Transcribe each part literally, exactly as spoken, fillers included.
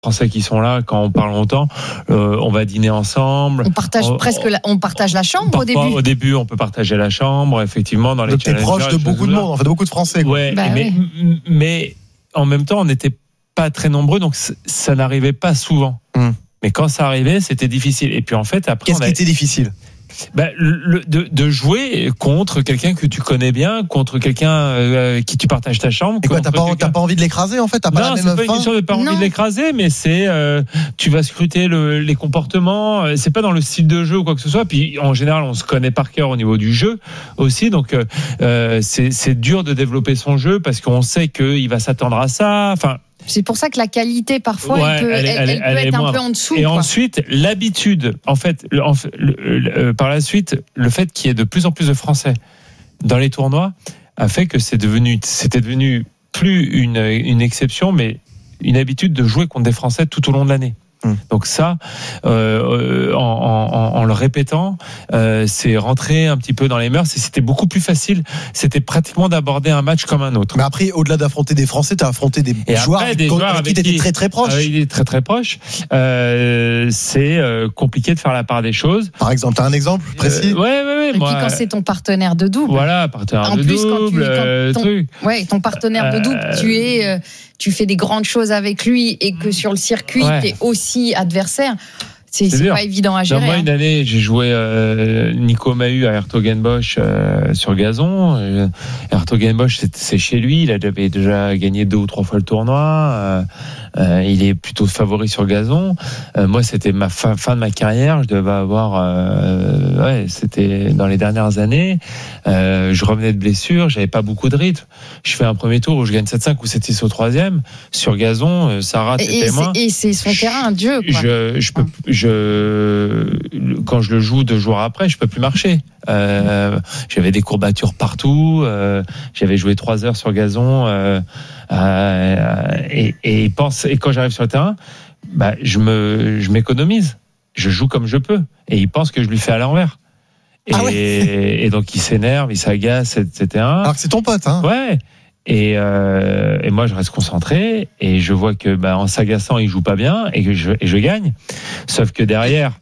Français qui sont là, quand on parle longtemps, euh, on va dîner ensemble. On partage on, presque, la, on partage la chambre au début. Au début, on peut partager la chambre, effectivement, dans les Donc t'es proche de beaucoup de monde, en fait, de beaucoup de Français. Quoi. Ouais, bah, mais, oui. mais en même temps, on n'était pas très nombreux, donc ça n'arrivait pas souvent. Hum. Mais quand ça arrivait, c'était difficile. Et puis en fait, après, qu'est-ce on a... qui était difficile? Bah, le, de, de jouer contre quelqu'un que tu connais bien, contre quelqu'un euh, qui tu partages ta chambre. Et quoi, t'as pas, t'as pas envie de l'écraser en fait, t'as pas non, la même c'est pas faim. une question de pas non. envie de l'écraser, mais c'est euh, tu vas scruter le, les comportements. C'est pas dans le style de jeu ou quoi que ce soit. Puis en général, on se connaît par cœur au niveau du jeu aussi, donc euh, c'est, c'est dur de développer son jeu parce qu'on sait qu'il va s'attendre à ça. Enfin. C'est pour ça que la qualité, parfois, ouais, elle peut, elle, elle, elle elle, peut elle être un moindre. peu en dessous. Et quoi. ensuite, l'habitude, en fait, le, en fait le, le, euh, par la suite, le fait qu'il y ait de plus en plus de Français dans les tournois a fait que c'est devenu, c'était devenu plus une, une exception, mais une habitude de jouer contre des Français tout au long de l'année. Hum. Donc ça, euh, en, en, en le répétant, euh, c'est rentré un petit peu dans les mœurs et c'était beaucoup plus facile. C'était pratiquement d'aborder un match comme un autre. Mais après, au-delà d'affronter des Français, tu as affronté des et joueurs, après, avec, des joueurs avec, avec qui tu étais très très proche. Avec des très très proches. Euh, c'est euh, compliqué de faire la part des choses. Par exemple, tu as un exemple précis? euh, Ouais, ouais, ouais. Et moi, puis quand c'est ton partenaire de double. Voilà, partenaire en de plus, double, quand tu, quand euh, ton, truc. Ouais, ton partenaire de double, Euh, tu es, euh, tu fais des grandes choses avec lui et que sur le circuit, ouais. tu es aussi adversaire. C'est, c'est, c'est pas évident à gérer. Dans moi, hein. une année, j'ai joué euh, Nico Mahut à Hertogenbosch euh, sur gazon. Euh, Hertogenbosch, c'est, c'est chez lui. Il avait déjà gagné deux ou trois fois le tournoi. Euh, euh, il est plutôt favori sur gazon. Euh, moi, c'était ma fin, fin de ma carrière. Je devais avoir, euh, ouais, c'était dans les dernières années. Euh, je revenais de blessure. J'avais pas beaucoup de rythme. Je fais un premier tour où je gagne sept cinq ou sept six au troisième. Sur gazon, ça rate et, et, c'est, et c'est son terrain de jeu. Quoi. Je, je peux, je, quand je le joue deux jours après, je peux plus marcher. Euh, j'avais des courbatures partout. Euh, j'avais joué trois heures sur gazon. Euh, euh, et, et, pense, et quand j'arrive sur le terrain, bah, je, me, je m'économise. Je joue comme je peux. Et il pense que je lui fais à l'envers. Et, ah ouais. et donc il s'énerve, il s'agace, et cetera. Alors que c'est ton pote, hein. Ouais. Et, euh, et moi je reste concentré et je vois que bah, en s'agaçant il joue pas bien et que je, et je gagne. Sauf que derrière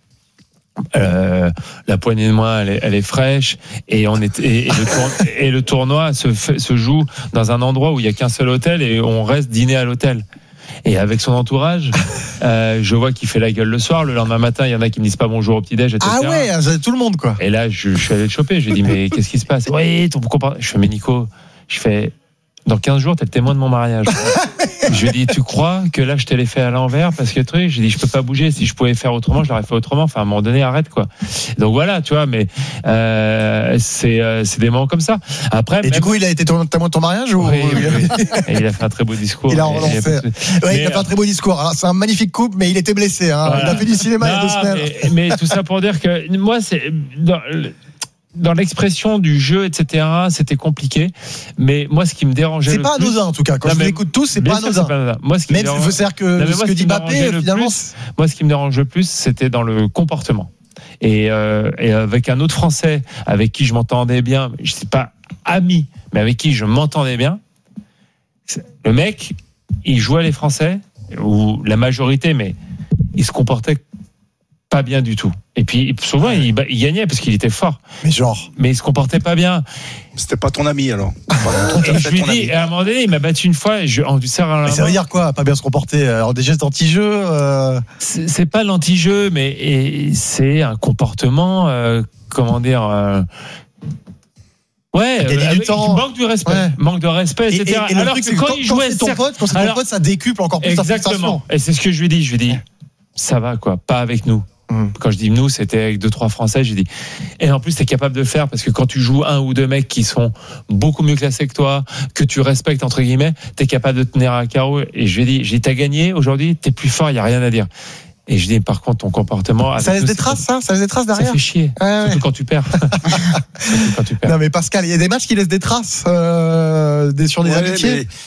euh, la poignée de main elle est, elle est fraîche et on est et, et, le, tour, et le tournoi se, fait, se joue dans un endroit où il y a qu'un seul hôtel et on reste dîner à l'hôtel. Et avec son entourage, euh, je vois qu'il fait la gueule le soir. Le lendemain matin, il y en a qui me disent pas bonjour au petit-déj, et cetera. Ah ouais, c'est tout le monde quoi. Et là, je, je suis allé le choper. Je lui ai dit mais qu'est-ce qui se passe? Oui, ton comportement. Je fais mais Nico, je fais. Dans quinze jours, t'es le témoin de mon mariage. Je lui ai dit, tu crois que là, je te l'ai fait à l'envers parce que truc, j'ai dit, je peux pas bouger. Si je pouvais faire autrement, je l'aurais fait autrement. Enfin, à un moment donné, arrête, quoi. Donc voilà, tu vois, mais euh, c'est, euh, c'est des moments comme ça. Après, et même... du coup, il a été ton, témoin de ton mariage ou... Oui, oui, oui. Et il a fait un très beau discours. Il a relancé. Il, a... Ouais, il a fait un très beau discours. Alors, c'est un magnifique couple, mais il était blessé. Hein. Voilà. Il a fait du cinéma non, il y a deux semaines. Mais, mais tout ça pour dire que moi, c'est... Dans... Dans l'expression du jeu, et cetera, c'était compliqué. Mais moi, ce qui me dérangeait c'est le pas plus... anodin, en tout cas. Quand non, je vous écoute tous, c'est pas anodin. C'est pas anodin. Moi, ce qui Même me dérange... si c'est-à-dire que non, ce que dit Mbappé, finalement... Plus, moi, ce qui me dérange le plus, c'était dans le comportement. Et, euh, et avec un autre Français avec qui je m'entendais bien, je sais pas ami, mais avec qui je m'entendais bien, le mec, il jouait les Français, ou la majorité, mais il se comportait pas bien du tout. Et puis souvent il, il gagnait parce qu'il était fort. Mais genre. Mais il se comportait pas bien. C'était pas ton ami alors. Et je lui dis, à un moment donné, il m'a battu une fois. Et je, on lui serre à la mais ça veut dire quoi, pas bien se comporter? Alors des gestes anti-jeu. Euh... C'est, c'est pas l'anti-jeu, mais et, c'est un comportement. Euh, comment dire euh, Ouais, euh, du temps. manque du respect, ouais. manque de respect, et cetera. Et, et, et alors truc, que quand, quand il jouait, c'est ton pote, quand c'est ton alors, pote, ça décuple encore plus. Exactement. Et c'est ce que je lui dis. Je lui dis, ça va quoi, pas avec nous. Mmh. Quand je dis nous, c'était avec deux trois Français. J'ai dit, et en plus t'es capable de le faire parce que quand tu joues un ou deux mecs qui sont beaucoup mieux classés que toi, que tu respectes entre guillemets, t'es capable de tenir à carreau. Et je lui ai dit, j'ai t'as gagné aujourd'hui, t'es plus fort, il y a rien à dire. Et je dis, par contre, ton comportement. Ça laisse nous, des traces, ça Ça laisse des traces derrière. Ça fait chier. Ouais, ouais. Surtout quand tu perds. Surtout quand tu perds. Non, mais Pascal, il y a des matchs qui laissent des traces euh, des, sur des ouais, amitiés.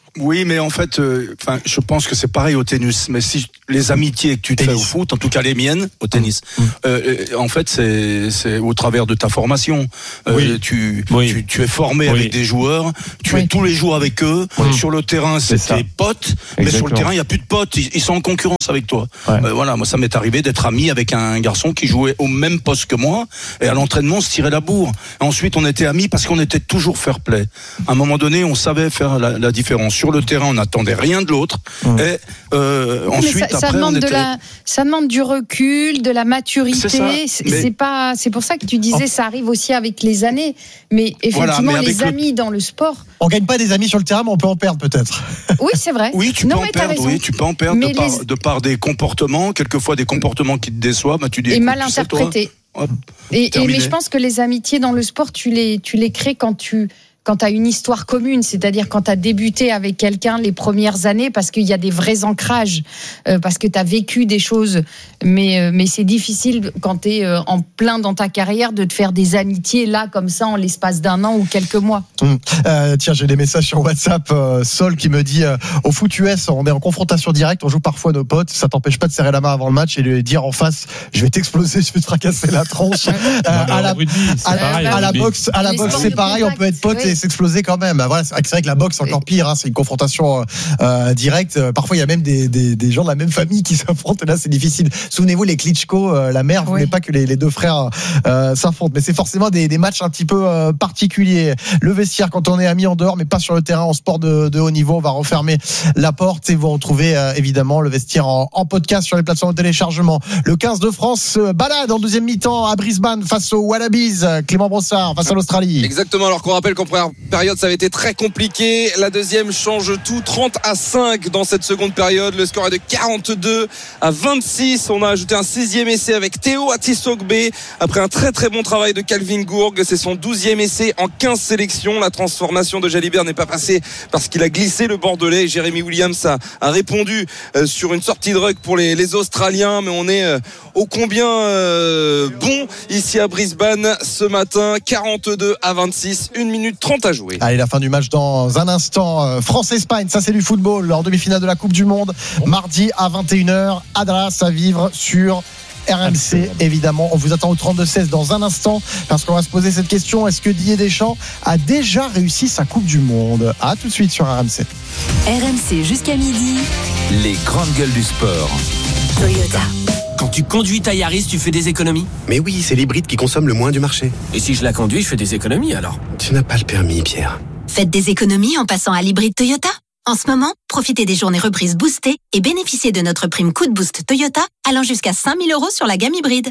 Oui, mais en fait, euh, enfin, je pense que c'est pareil au tennis. Mais si les amitiés que tu te tennis. fais au foot, en tout cas les miennes au tennis, mmh. euh, en fait, c'est c'est au travers de ta formation. Euh, oui. Tu, oui. tu tu es formé oui. avec des joueurs, tu oui. es tous les jours avec eux. Oui. Sur le terrain, c'est, c'est tes potes, Exactement. mais sur le terrain, il y a plus de potes. Ils, ils sont en concurrence avec toi. Ouais. Euh, voilà, moi, ça m'est arrivé d'être ami avec un garçon qui jouait au même poste que moi, et à l'entraînement, on se tirait la bourre. Ensuite, on était amis parce qu'on était toujours fair play. À un moment donné, on savait faire la, la différence. Sur le terrain, on n'attendait rien de l'autre. Mmh. Et euh, ensuite, ça, ça après, demande on était... de la, ça demande du recul, de la maturité. C'est, ça, c'est, mais... c'est pas, c'est pour ça que tu disais, oh. ça arrive aussi avec les années. Mais effectivement, voilà, mais les amis le... dans le sport. On gagne pas des amis sur le terrain, mais on peut en perdre peut-être. Oui, c'est vrai. Oui, tu non, peux en perdre. Oui, tu peux en perdre de par, les... de par des comportements, quelquefois des comportements qui te déçoivent. Bah, tu dis, et écoute, mal tu sais, interprétés. Toi, hop, et, et mais je pense que les amitiés dans le sport, tu les, tu les crées quand tu. Quand tu as une histoire commune, c'est-à-dire quand tu as débuté avec quelqu'un les premières années, parce qu'il y a des vrais ancrages, euh, parce que tu as vécu des choses, mais, euh, mais c'est difficile quand tu es euh, en plein dans ta carrière de te faire des amitiés là, comme ça, en l'espace d'un an ou quelques mois. Mmh. Euh, tiens, j'ai des messages sur WhatsApp. Euh, Sol qui me dit euh, au foot U S, on est en confrontation directe, on joue parfois nos potes, ça t'empêche pas de serrer la main avant le match et lui dire en face, je vais t'exploser, je vais te fracasser la tronche. euh, à la, rugby, à, pareil, à, à la boxe, à la boxe, c'est pareil, on peut être potes oui. et s'exploser quand même. Voilà, c'est vrai que la boxe c'est encore pire, hein, c'est une confrontation euh, directe. Parfois il y a même des, des, des gens de la même famille qui s'affrontent. Et là c'est difficile. Souvenez-vous les Klitschko, euh, la mère oui. voulait pas que les, les deux frères euh, s'affrontent. Mais c'est forcément des, des matchs un petit peu euh, particuliers. Le vestiaire quand on est amis en dehors, mais pas sur le terrain en sport de, de haut niveau. On va refermer la porte et vous retrouvez euh, évidemment le vestiaire en, en podcast sur les plateformes de téléchargement. Le quinze de France se balade en deuxième mi-temps à Brisbane face aux Wallabies. Clément Brossard face à l'Australie. Exactement. Alors qu'on rappelle qu'en première période ça avait été très compliqué. La deuxième change tout. trente à cinq dans cette seconde période. Le score est de quarante-deux à vingt-six. On a ajouté un sixième essai avec Théo Atisogbe après un très très bon travail de Calvin Gourg. C'est son douzième essai en quinze sélections. La transformation de Jalibert n'est pas passée parce qu'il a glissé le Bordelais. Jérémy Williams a, a répondu euh, sur une sortie de ruck pour les, les Australiens. Mais on est euh, ô combien euh, bon ici à Brisbane ce matin. quarante-deux à vingt-six. une minute trente à jouer. Allez, la fin du match dans un instant. France-Espagne, ça c'est du football en demi-finale de la Coupe du Monde. Mardi à vingt et une heures, Adras à vivre sur R M C, évidemment. On vous attend au trente-deux seize dans un instant parce qu'on va se poser cette question. Est-ce que Didier Deschamps a déjà réussi sa Coupe du Monde? À tout de suite sur R M C. R M C jusqu'à midi. Les grandes gueules du sport. Toyota. Quand tu conduis ta Yaris, tu fais des économies? Mais oui, c'est l'hybride qui consomme le moins du marché. Et si je la conduis, je fais des économies alors? Tu n'as pas le permis, Pierre. Faites des économies en passant à l'hybride Toyota. En ce moment, profitez des journées reprises boostées et bénéficiez de notre prime coup de boost Toyota allant jusqu'à cinq mille euros sur la gamme hybride.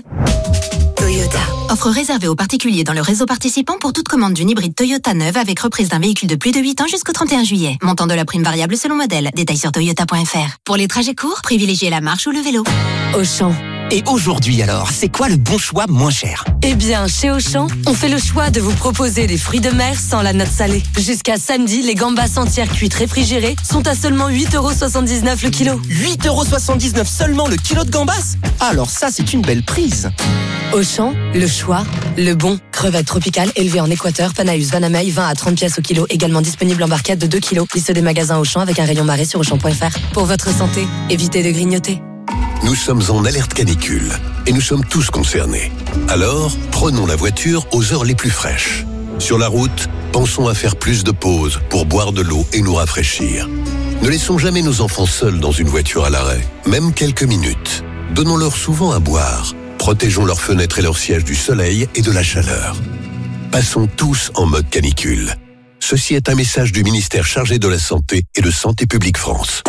Toyota. Offre réservée aux particuliers dans le réseau participant pour toute commande d'une hybride Toyota neuve avec reprise d'un véhicule de plus de huit ans jusqu'au trente et un juillet. Montant de la prime variable selon modèle. Détails sur toyota point f r. Pour les trajets courts, privilégiez la marche ou le vélo. Auchan. Et aujourd'hui alors, c'est quoi le bon choix moins cher? Eh bien, chez Auchan, on fait le choix de vous proposer des fruits de mer sans la note salée. Jusqu'à samedi, les gambas entières cuites réfrigérées sont à seulement huit euros soixante-dix-neuf le kilo. huit euros soixante-dix-neuf seulement le kilo de gambas? Alors ça, c'est une belle prise. Auchan, le choix, le bon. Crevettes tropicales élevées en Équateur, Panaus, Vanamei, vingt à trente pièces au kilo, également disponible en barquette de deux kilos. Liste des magasins Auchan avec un rayon marée sur auchan point f r. Pour votre santé, évitez de grignoter. Nous sommes en alerte canicule et nous sommes tous concernés. Alors, prenons la voiture aux heures les plus fraîches. Sur la route, pensons à faire plus de pauses pour boire de l'eau et nous rafraîchir. Ne laissons jamais nos enfants seuls dans une voiture à l'arrêt, même quelques minutes. Donnons-leur souvent à boire. Protégeons leurs fenêtres et leurs sièges du soleil et de la chaleur. Passons tous en mode canicule. Ceci est un message du ministère chargé de la Santé et de Santé publique France.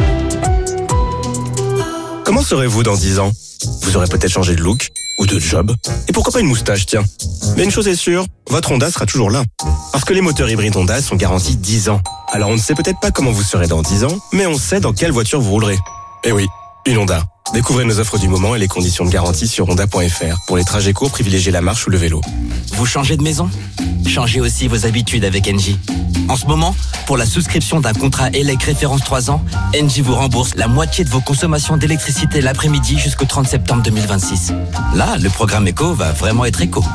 Comment serez-vous dans dix ans? Vous aurez peut-être changé de look ou de job. Et pourquoi pas une moustache, tiens. Mais une chose est sûre, votre Honda sera toujours là. Parce que les moteurs hybrides Honda sont garantis dix ans. Alors on ne sait peut-être pas comment vous serez dans dix ans, mais on sait dans quelle voiture vous roulerez. Eh oui, une Honda. Découvrez nos offres du moment et les conditions de garantie sur honda point f r. Pour les trajets courts, privilégiez la marche ou le vélo. Vous changez de maison? Changez aussi vos habitudes avec Engie. En ce moment, pour la souscription d'un contrat E L E C référence trois ans, Engie vous rembourse la moitié de vos consommations d'électricité l'après-midi jusqu'au trente septembre deux mille vingt-six. Là, le programme éco va vraiment être éco.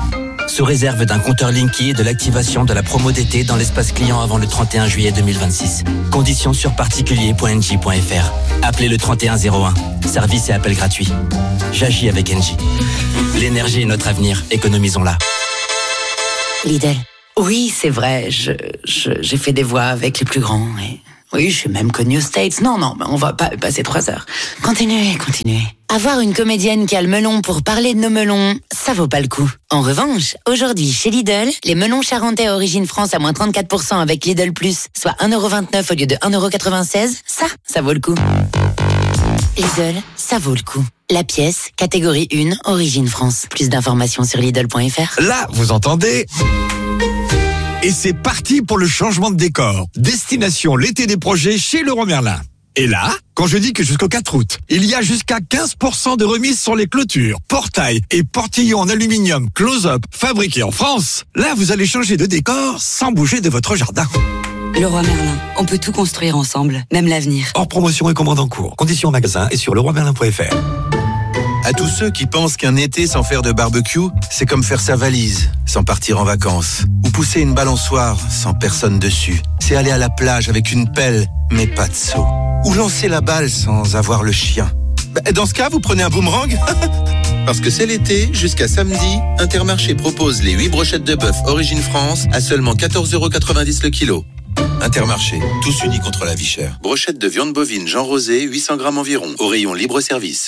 sous réserve d'un compteur Linky et de l'activation de la promo d'été dans l'espace client avant le trente et un juillet deux mille vingt-six. Conditions sur particulier point engie point f r. Appelez le trente et un zéro un. Service et appel gratuit. J'agis avec Engie. L'énergie est notre avenir. Économisons-la. Lidl. Oui, c'est vrai. Je, je, j'ai fait des voix avec les plus grands. Et... oui, je suis même connue aux States. Non, non, on va pas passer trois heures. Continuez, continuez. Avoir une comédienne qui a le melon pour parler de nos melons, ça vaut pas le coup. En revanche, aujourd'hui, chez Lidl, les melons charentais à origine France à moins trente-quatre pour cent avec Lidl Plus, soit un euro vingt-neuf au lieu de un euro quatre-vingt-seize, ça, ça vaut le coup. Lidl, ça vaut le coup. La pièce, catégorie un, origine France. Plus d'informations sur Lidl point f r. Là, vous entendez ? Et c'est parti pour le changement de décor. Destination l'été des projets chez Leroy Merlin. Et là, quand je dis que jusqu'au quatre août, il y a jusqu'à quinze pour cent de remise sur les clôtures, portails et portillons en aluminium close-up fabriqués en France, là vous allez changer de décor sans bouger de votre jardin. Leroy Merlin, on peut tout construire ensemble, même l'avenir. Hors promotion et commande en cours. Conditions en magasin et sur leroy merlin point f r. À tous ceux qui pensent qu'un été sans faire de barbecue, c'est comme faire sa valise sans partir en vacances. Ou pousser une balançoire sans personne dessus. C'est aller à la plage avec une pelle, mais pas de seau. Ou lancer la balle sans avoir le chien. Dans ce cas, vous prenez un boomerang. Parce que c'est l'été, jusqu'à samedi, Intermarché propose les huit brochettes de bœuf Origine France à seulement quatorze euros quatre-vingt-dix le kilo. Intermarché, tous unis contre la vie chère. Brochette de viande bovine Jean Rosé, huit cents grammes environ, au rayon libre-service.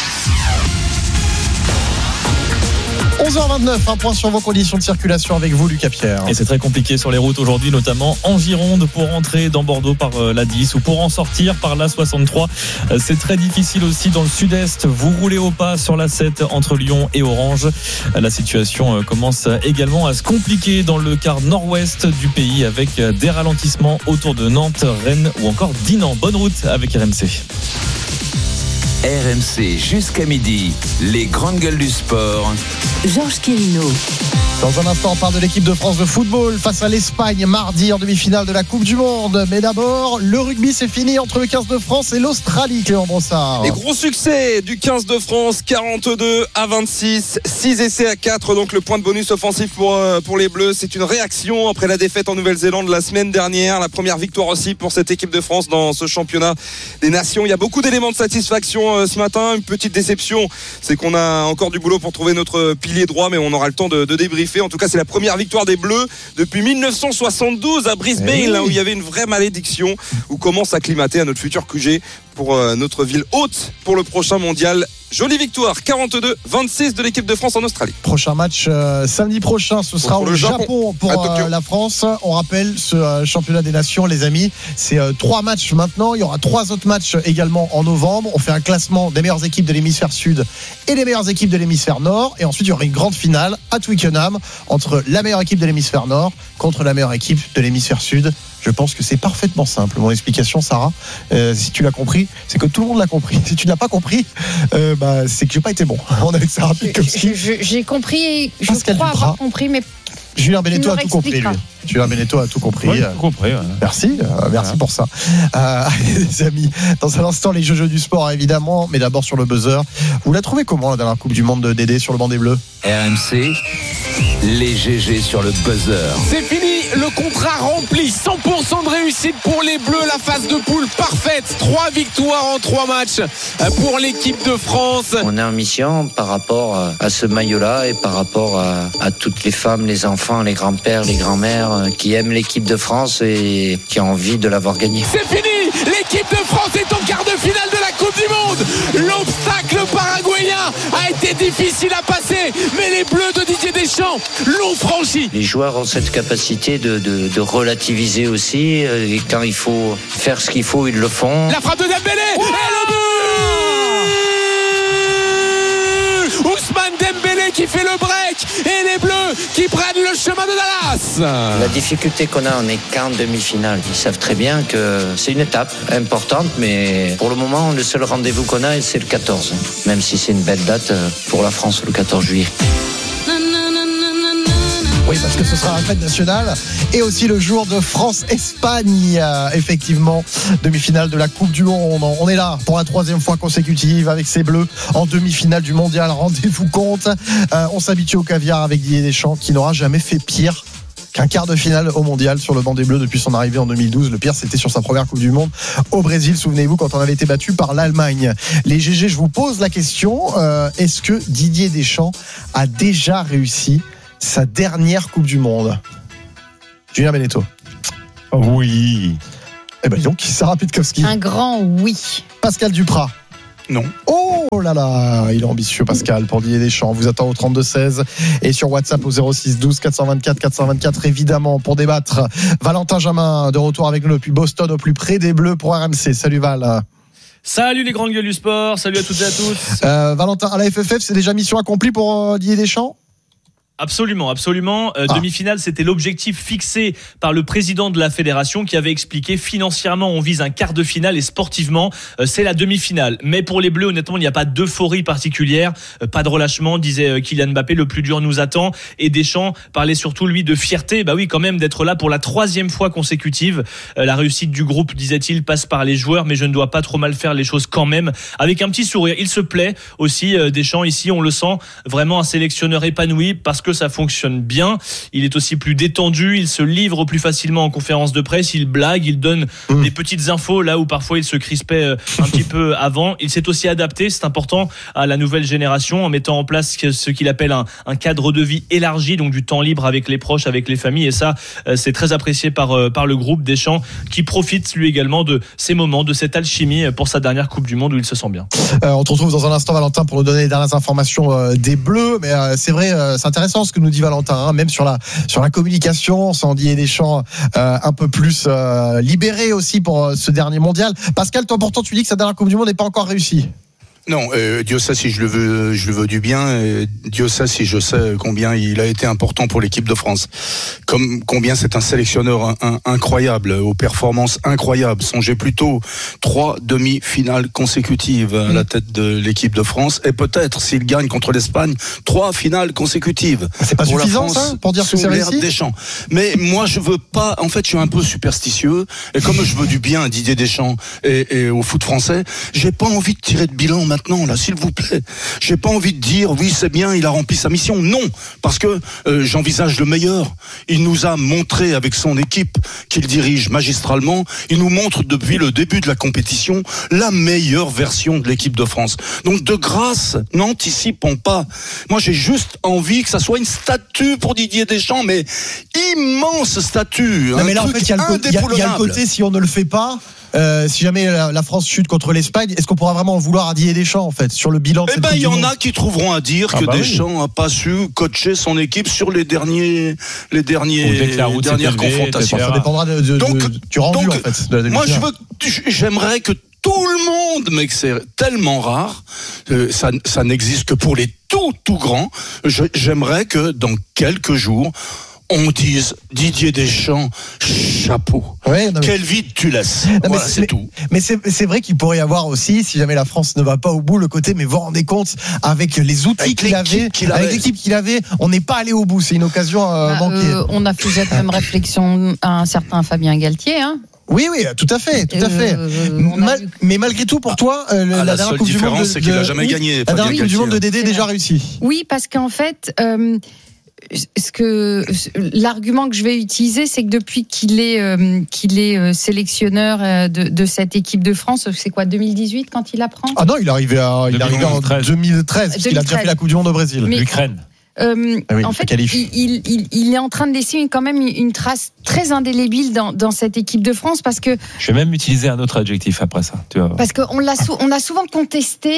onze heures vingt-neuf, un point sur vos conditions de circulation avec vous, Lucas Pierre. Et c'est très compliqué sur les routes aujourd'hui, notamment en Gironde, pour rentrer dans Bordeaux par la dix ou pour en sortir par la soixante-trois. C'est très difficile aussi dans le sud-est. Vous roulez au pas sur la sept entre Lyon et Orange. La situation commence également à se compliquer dans le quart nord-ouest du pays avec des ralentissements autour de Nantes, Rennes ou encore Dinan. Bonne route avec R M C. R M C jusqu'à midi, les grandes gueules du sport. Georges Quirino. Dans un instant, on parle de l'équipe de France de football face à l'Espagne mardi en demi-finale de la Coupe du Monde. Mais d'abord, le rugby, c'est fini entre le quinze de France et l'Australie, Clément Brossard. Et gros succès du quinze de France, quarante-deux à vingt-six, six essais à quatre, donc le point de bonus offensif pour, pour les Bleus. C'est une réaction après la défaite en Nouvelle-Zélande la semaine dernière. La première victoire aussi pour cette équipe de France dans ce championnat des nations. Il y a beaucoup d'éléments de satisfaction ce matin. Une petite déception, c'est qu'on a encore du boulot pour trouver notre pilier droit, mais on aura le temps de, de débriefer. En tout cas, c'est la première victoire des Bleus depuis dix-neuf cent soixante-douze à Brisbane, hey. Là où il y avait une vraie malédiction, où commence à acclimater à notre futur Q G pour euh, notre ville haute pour le prochain mondial. Jolie victoire, quarante-deux vingt-six de l'équipe de France en Australie. Prochain match euh, samedi prochain, ce sera au Japon, Japon pour euh, la France. On rappelle ce euh, championnat des nations, les amis, c'est euh, trois matchs maintenant. Il y aura trois autres matchs également en novembre. On fait un classement des meilleures équipes de l'hémisphère sud et des meilleures équipes de l'hémisphère nord. Et ensuite, il y aura une grande finale à Twickenham entre la meilleure équipe de l'hémisphère nord contre la meilleure équipe de l'hémisphère sud. Je pense que c'est parfaitement simple. Mon explication, Sarah, euh, si tu l'as compris, c'est que tout le monde l'a compris. Si tu ne l'as pas compris, euh, bah, c'est que j'ai pas été bon. On avec Sarah Pitkowski. J'ai compris, je Pascal crois Duprat. avoir compris, mais Julien Beneteau a tout compris, lui. Julien Beneteau a tout compris. Ouais, tout compris ouais. Merci, euh, merci voilà. pour ça. Euh, les amis, dans un instant, les jeux du sport, évidemment, mais d'abord sur le buzzer. Vous la trouvez comment, la dernière Coupe du Monde de Dédé sur le banc des Bleus? R M C, les G G sur le buzzer. C'est fini, le contrat rempli, cent pour cent de réussite pour les Bleus, la phase de poule parfaite, trois victoires en trois matchs pour l'équipe de France. On est en mission par rapport à ce maillot-là et par rapport à, à toutes les femmes, les enfants, les grands-pères, les grands-mères qui aiment l'équipe de France et qui ont envie de l'avoir gagnée. C'est fini, l'équipe de France est en quart de finale de la Coupe du Monde. L'obstacle paraguayen a été difficile à passer, mais les Bleus de Didier Deschamps l'ont franchi. Les joueurs ont cette capacité de, de, de relativiser aussi, et quand il faut faire ce qu'il faut, ils le font. La frappe de Dembélé, oh, et le but Ousmane Dembélé qui fait le break, et les Bleus qui prennent le chemin de Dallas. La difficulté qu'on a, on n'est qu'en demi-finale. Ils savent très bien que c'est une étape importante, mais pour le moment, le seul rendez-vous qu'on a, c'est le quatorze. Même si c'est une belle date pour la France, le quatorze juillet. Oui, parce que ce sera la fête nationale et aussi le jour de France-Espagne. Euh, effectivement, demi-finale de la Coupe du Monde. On est là pour la troisième fois consécutive avec ces Bleus en demi-finale du Mondial. Rendez-vous compte. Euh, on s'habitue au caviar avec Didier Deschamps qui n'aura jamais fait pire qu'un quart de finale au Mondial sur le banc des Bleus depuis son arrivée en deux mille douze. Le pire, c'était sur sa première Coupe du Monde au Brésil. Souvenez-vous, quand on avait été battu par l'Allemagne. Les G G, je vous pose la question. Euh, est-ce que Didier Deschamps a déjà réussi sa dernière Coupe du Monde? Julien Beneteau. Oui. Eh ben donc, Sarah Pitkowski. Un grand oui. Pascal Duprat. Non. Oh là là, il est ambitieux Pascal pour Didier Deschamps. On vous attend au trente-deux seize et sur WhatsApp au zéro six douze quatre cent vingt-quatre quatre cent vingt-quatre évidemment pour débattre. Valentin Jamin de retour avec nous depuis Boston au plus près des Bleus pour R M C. Salut Val. Salut les grandes gueules du sport, salut à toutes et à tous. Euh, Valentin, à la F F F, c'est déjà mission accomplie pour euh, Didier Deschamps? Absolument, absolument. Euh, ah. Demi-finale, c'était l'objectif fixé par le président de la fédération qui avait expliqué financièrement, on vise un quart de finale et sportivement, euh, c'est la demi-finale. Mais pour les Bleus, honnêtement, il n'y a pas d'euphorie particulière, euh, pas de relâchement, disait euh, Kylian Mbappé. Le plus dur nous attend. Et Deschamps parlait surtout lui de fierté. Bah oui, quand même d'être là pour la troisième fois consécutive. Euh, la réussite du groupe, disait-il, passe par les joueurs, mais je ne dois pas trop mal faire les choses quand même. Avec un petit sourire, il se plaît aussi. Euh, Deschamps ici, on le sent vraiment un sélectionneur épanoui parce que ça fonctionne bien. Il est aussi plus détendu, il se livre plus facilement en conférence de presse, il blague, il donne mmh. des petites infos là où parfois il se crispait un petit peu avant. Il s'est aussi adapté, c'est important, à la nouvelle génération en mettant en place ce qu'il appelle un, un cadre de vie élargi, donc du temps libre avec les proches, avec les familles, et ça c'est très apprécié par, par le groupe Deschamps qui profite lui également de ces moments, de cette alchimie pour sa dernière Coupe du Monde où il se sent bien. Euh, on te retrouve dans un instant Valentin pour nous donner les dernières informations euh, des Bleus, mais euh, c'est vrai, euh, c'est intéressant ce que nous dit Valentin, hein, même sur la sur la communication, sans Didier Deschamps euh, un peu plus euh, libéré aussi pour euh, ce dernier mondial. Pascal, toi pourtant tu dis que sa dernière Coupe du Monde n'est pas encore réussie. Non, euh, Dieu sait si je le veux, je le veux du bien. Et Dieu sait si je sais combien il a été important pour l'équipe de France. Comme combien c'est un sélectionneur un, un, incroyable, aux performances incroyables. Songez plutôt trois demi-finales consécutives à la tête de l'équipe de France. Et peut-être, s'il gagne contre l'Espagne, trois finales consécutives. C'est pas pour suffisant la France, ça pour dire que c'est réussi. Deschamps. Mais moi, je veux pas. En fait, je suis un peu superstitieux. Et comme je veux du bien à Didier Deschamps et, et au foot français, j'ai pas envie de tirer de bilan maintenant, là, s'il vous plaît. J'ai pas envie de dire, oui, c'est bien, il a rempli sa mission. Non, parce que euh, j'envisage le meilleur. Il nous a montré avec son équipe qu'il dirige magistralement. Il nous montre depuis le début de la compétition la meilleure version de l'équipe de France. Donc, de grâce, n'anticipons pas. Moi, j'ai juste envie que ça soit une statue pour Didier Deschamps, mais immense statue. Non, mais là, en fait, il y, y, y a le côté, si on ne le fait pas, Euh, si jamais la, la France chute contre l'Espagne, est-ce qu'on pourra vraiment le vouloir à Didier Deschamps en fait sur le bilan de Eh cette ben, Coupe il y du en monde. a qui trouveront à dire ah que bah Deschamps n'a oui. pas su coacher son équipe sur les derniers, les derniers, Ou la route dernières s'est élevée, confrontations. Ça dépendra de, de, donc, de, du rendu donc, en fait. De la moi, je veux, j'aimerais que tout le monde, mais que c'est tellement rare, euh, ça, ça n'existe que pour les tout, tout grands. Je, j'aimerais que dans quelques jours, on dise Didier Deschamps, chapeau. Ouais, non, mais... Quel vide tu laisses. Non, voilà, mais c'est mais, tout. Mais c'est, c'est vrai qu'il pourrait y avoir aussi, si jamais la France ne va pas au bout, le côté, mais vous vous rendez compte, avec les outils avec qu'il, avait, qu'il avait, avec l'équipe qu'il avait, on n'est pas allé au bout. C'est une occasion euh, bah, manquée. Euh, on a fait cette même réflexion à un certain Fabien Galtier, hein. Oui, oui, tout à fait, tout à fait. Euh, Mal, mais malgré tout, pour toi, euh, ah, la, la dernière Coupe du Monde, de, c'est qu'il a jamais oui, gagné. La dernière Coupe du Monde de Dédé c'est déjà vrai. réussi. Oui, parce qu'en fait. Euh, Ce que l'argument que je vais utiliser, c'est que depuis qu'il est euh, qu'il est euh, sélectionneur euh, de, de cette équipe de France, c'est quoi deux mille dix-huit quand il apprend ? Ah non, il est arrivé, à, il est arrivé en deux mille treize, parce qu'il a déjà fait la Coupe du Monde au Brésil. Mais, l'Ukraine. Euh, ah oui, en fait, il, il, il, il est en train de laisser une, quand même une trace très indélébile dans, dans cette équipe de France parce que. Je vais même utiliser un autre adjectif après ça. Tu vois. Parce qu'on l'a, on a souvent contesté.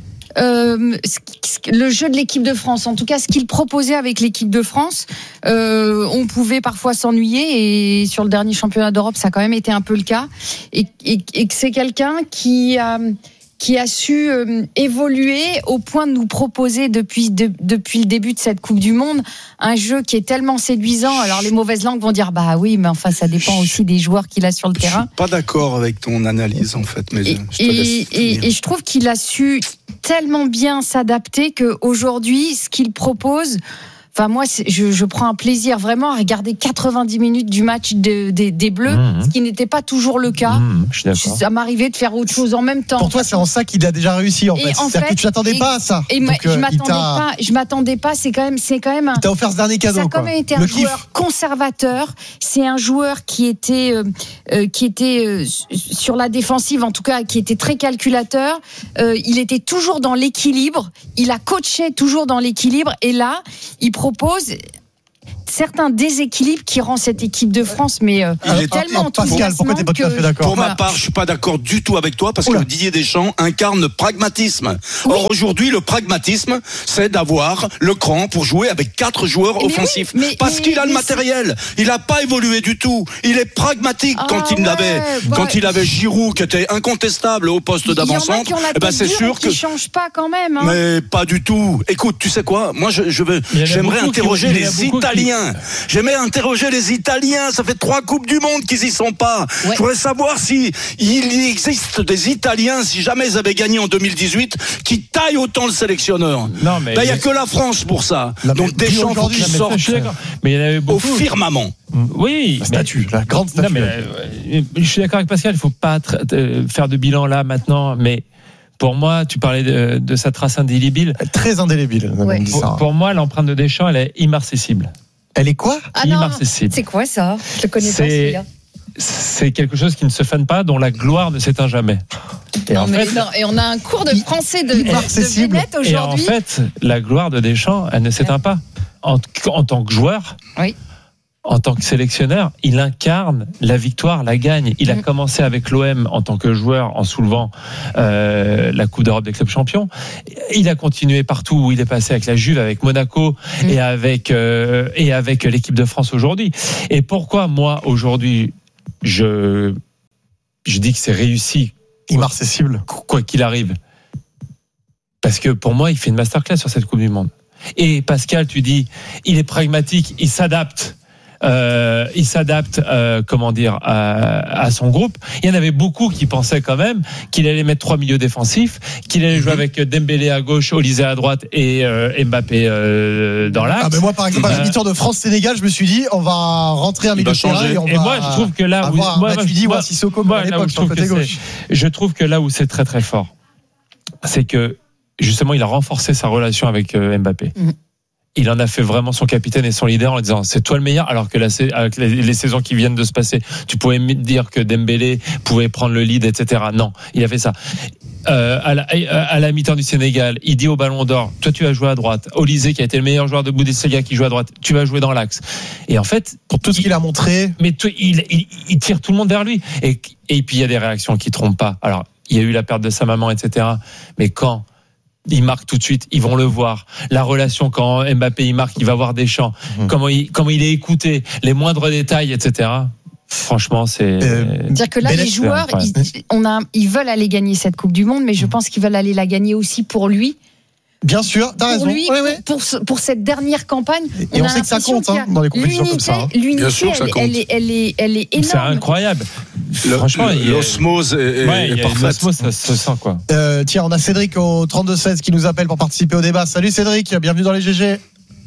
Euh, le jeu de l'équipe de France, en tout cas ce qu'il proposait avec l'équipe de France, euh, on pouvait parfois s'ennuyer et sur le dernier championnat d'Europe ça a quand même été un peu le cas et, et, et que c'est quelqu'un qui a qui a su euh, évoluer au point de nous proposer depuis, de, depuis le début de cette Coupe du Monde un jeu qui est tellement séduisant. Alors les mauvaises langues vont dire bah oui, mais enfin ça dépend aussi des joueurs qu'il a sur le je terrain. Je suis pas d'accord avec ton analyse en fait, mais et, je te laisse et, et, et je trouve qu'il a su tellement bien s'adapter qu'aujourd'hui, ce qu'il propose Enfin, moi, c'est, je, je prends un plaisir vraiment à regarder quatre-vingt-dix minutes du match de, de, des Bleus, mmh. ce qui n'était pas toujours le cas. Mmh, je suis d'accord. Ça m'arrivait de faire autre chose en même temps. Pour toi, c'est en ça qu'il a déjà réussi, en fait. Et en C'est-à-dire fait, que tu t'attendais et, pas à ça. Et Donc, je euh, m'attendais pas. Je m'attendais pas. C'est quand même, c'est quand même. Un, il t'a offert ce dernier cadeau. Ça a quand quoi. même été le un kiff. joueur conservateur. C'est un joueur qui était, euh, euh, qui était euh, sur la défensive, en tout cas, qui était très calculateur. Euh, il était toujours dans l'équilibre. Il a coaché toujours dans l'équilibre. Et là, il propose certains déséquilibres qui rend cette équipe de France mais euh, Il est tellement Pascal, pourquoi t'es pas tout à fait d'accord? Pour voilà. ma part, je suis pas d'accord du tout avec toi parce Oula. que Didier Deschamps incarne le pragmatisme. Oui. Or aujourd'hui, le pragmatisme, c'est d'avoir le cran pour jouer avec quatre joueurs Mais offensifs oui, mais- parce mais- qu'il a le mais matériel. Il n'a pas évolué du tout. Il est pragmatique Ah quand il ouais, avait bah, quand il avait Giroud qui était incontestable au poste Il y en a d'avant-centre. qui ont la Eh ben tête c'est dure sûr et qui que changent pas quand même. Hein. mais pas du tout. Écoute, tu sais quoi? Moi, je, je veux, Il y en a j'aimerais beaucoup qui- interroger il y en a les beaucoup qui- Italiens. J'aimerais interroger les Italiens. Ça fait trois coupes du monde qu'ils y sont pas. Ouais. Je voudrais savoir si il existe des Italiens, si jamais ils avaient gagné en deux mille dix-huit, qui taillent autant le sélectionneur. Non, mais Là, il y a que la France pour ça. Non, mais Donc Deschamps, faut aujourd'hui, qu'il Non, mais ça, sorte je suis d'accord. Mais il y en avait au beaucoup. firmament. Oui, La mais- statue, la grande Non, statue. mais, euh, je suis d'accord avec Pascal, il ne faut pas tra- euh, faire de bilan là maintenant, mais pour moi, tu parlais de, de sa trace indélébile. Très indélébile. on Ouais. dit ça. Pour, pour moi, l'empreinte de Deschamps, elle est immarcessible. Elle est quoi? Ah non, Immarcessible. c'est quoi ça? Je le connais pas C'est- celui-là. C'est quelque chose qui ne se fane pas, dont la gloire ne s'éteint jamais. Et Non, en mais fait, non, et on a un cours de français de, de, Immarcessible. Bennett et en aujourd'hui. fait, la gloire de Deschamps, elle ne s'éteint pas. En, en tant que joueur, Oui. en tant que sélectionneur, il incarne la victoire, la gagne. Il a Mhm. commencé avec l'O M en tant que joueur en soulevant euh, la Coupe d'Europe des clubs champions. Il a continué partout où il est passé avec la Juve, avec Monaco Mhm. et avec euh, et avec l'équipe de France aujourd'hui. Et pourquoi moi aujourd'hui je je dis que c'est réussi Immarcessible. quoi qu'il arrive? Parce que pour moi, il fait une masterclass sur cette Coupe du Monde. Et Pascal, tu dis, il est pragmatique, il s'adapte. Euh, il s'adapte, euh, comment dire, à, à son groupe. Il y en avait beaucoup qui pensaient quand même qu'il allait mettre trois milieux défensifs, qu'il allait jouer avec Dembélé à gauche, Olysée à droite et euh, Mbappé euh, dans l'axe. Ah, mais moi, par exemple, à la Euh, mi-temps de France-Sénégal, je me suis dit, on va rentrer un Il milieu va de terrain changer. et on Et va moi, je trouve que là où, avoir moi, un moi, Matuidi ou moi, un Sissoko moi, à là où l'époque je sur le trouve côté que gauche. c'est- je trouve que là où c'est très très fort, c'est que justement, il a renforcé sa relation avec euh, Mbappé. Mhm. Il en a fait vraiment son capitaine et son leader en disant c'est toi le meilleur, alors que la, avec les, les saisons qui viennent de se passer, tu pouvais me dire que Dembélé pouvait prendre le lead, et cetera. Non, il a fait ça. Euh, à, la, à la mi-temps du Sénégal, il dit au Ballon d'Or, toi tu vas jouer à droite. Olysée qui a été le meilleur joueur de Bundesliga qui joue à droite, tu vas jouer dans l'axe. Et en fait, Pour tout ce qu'il a montré. mais tout- il, il, il tire tout le monde vers lui. Et, et puis il y a des réactions qui trompent pas. Alors il y a eu la perte de sa maman, et cetera. Mais quand il marque tout de suite, ils vont le voir. La relation quand Mbappé il marque, il va voir Deschamps. Mmh. Comment il comment il est écouté, les moindres détails, et cetera. Franchement, c'est. Euh, C'est-à-dire que là, Bennett, les joueurs, ouais. ils, on a, ils veulent aller gagner cette Coupe du Monde, mais je pense qu'ils veulent aller la gagner aussi pour lui. Bien sûr, t'as Pour raison. lui, Ouais, ouais. pour, pour, ce- pour cette dernière campagne. Et on a sait que ça l'impression compte, qu'il y a hein, dans les compétitions comme ça, hein. L'unité, l'unité, Bien sûr que ça elle, compte. elle est, elle est, elle est C'est énorme. incroyable. Le- Franchement, le- il y a- l'osmose est, est- Ouais, il y est a une parfaite. osmose, ça se sent quoi. Euh, tiens, on a Cédric au trente-deux seize qui nous appelle pour participer au débat. Salut Cédric, bienvenue dans les G G.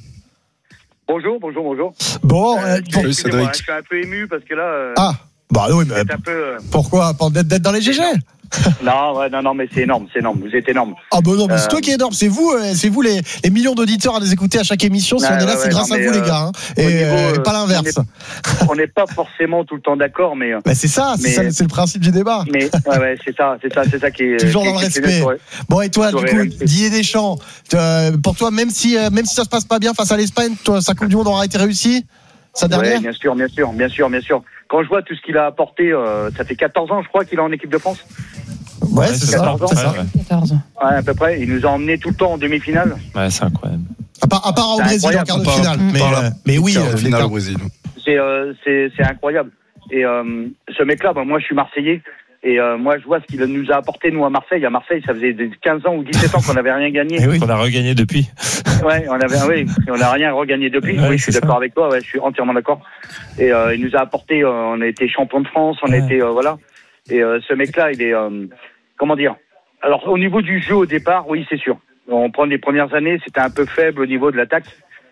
Bonjour, bonjour, bonjour. Bon, euh, Euh, pour- excusez-moi, hein, je suis un peu ému parce que là. euh, Ah, bah oui, mais c'est un peu. euh, pourquoi Pour d'être d'être dans les G G? Non, ouais, non, non, mais c'est énorme, c'est énorme. Vous êtes énorme. Ah bah non, mais c'est Euh, toi qui es énorme, c'est vous, euh, c'est vous les, les millions d'auditeurs à nous écouter à chaque émission. Si Ouais, on est là, ouais, c'est ouais, grâce non, à mais, vous les euh, gars, hein. au et, niveau, euh, et euh, pas l'inverse. On n'est pas forcément tout le temps d'accord, mais. euh, Bah c'est ça, c'est Mais- ça, c'est le principe du débat. Mais ouais, ouais, c'est ça, c'est ça, c'est ça qui est. Toujours qui est dans le exceptionnel respect. sur- Bon, et toi, sur du coup, R M C. Didier Deschamps, euh, pour toi, même si, euh, même si ça se passe pas bien face à l'Espagne, toi, sa Coupe du Monde aura été réussie, sa dernière. Ouais, bien sûr, bien sûr, bien sûr, bien sûr. Quand je vois tout ce qu'il a apporté, euh, ça fait quatorze ans, je crois, qu'il est en équipe de France. Ouais, c'est ça, quatorze ans. c'est ça. Ouais, quatorze ans. Ouais, à peu près. Il nous a emmenés tout le temps en demi-finale. ouais, c'est incroyable. À part, à part au C'est Brésil en incroyable. quart de Par- finale. Mais, par la- euh, mais oui, quart de euh, finale l'écart. au Brésil. C'est, euh, c'est, c'est incroyable. Et euh, ce mec-là, bah, moi, je suis Marseillais. Et euh, moi, je vois ce qu'il nous a apporté, nous, à Marseille. À Marseille, ça faisait des quinze ans ou dix-sept ans qu'on n'avait rien gagné. Eh oui. On a regagné depuis. Ouais, on avait, oui, on n'a rien regagné depuis. Ouais, oui, je suis c'est d'accord ça. avec toi. Ouais, je suis entièrement d'accord. Et euh, il nous a apporté. Euh, on a été champion de France. On a Ouais. été, euh, voilà. Et euh, ce mec-là, il est, euh, comment dire. Alors, au niveau du jeu au départ, oui, c'est sûr. On prend les premières années, c'était un peu faible au niveau de l'attaque.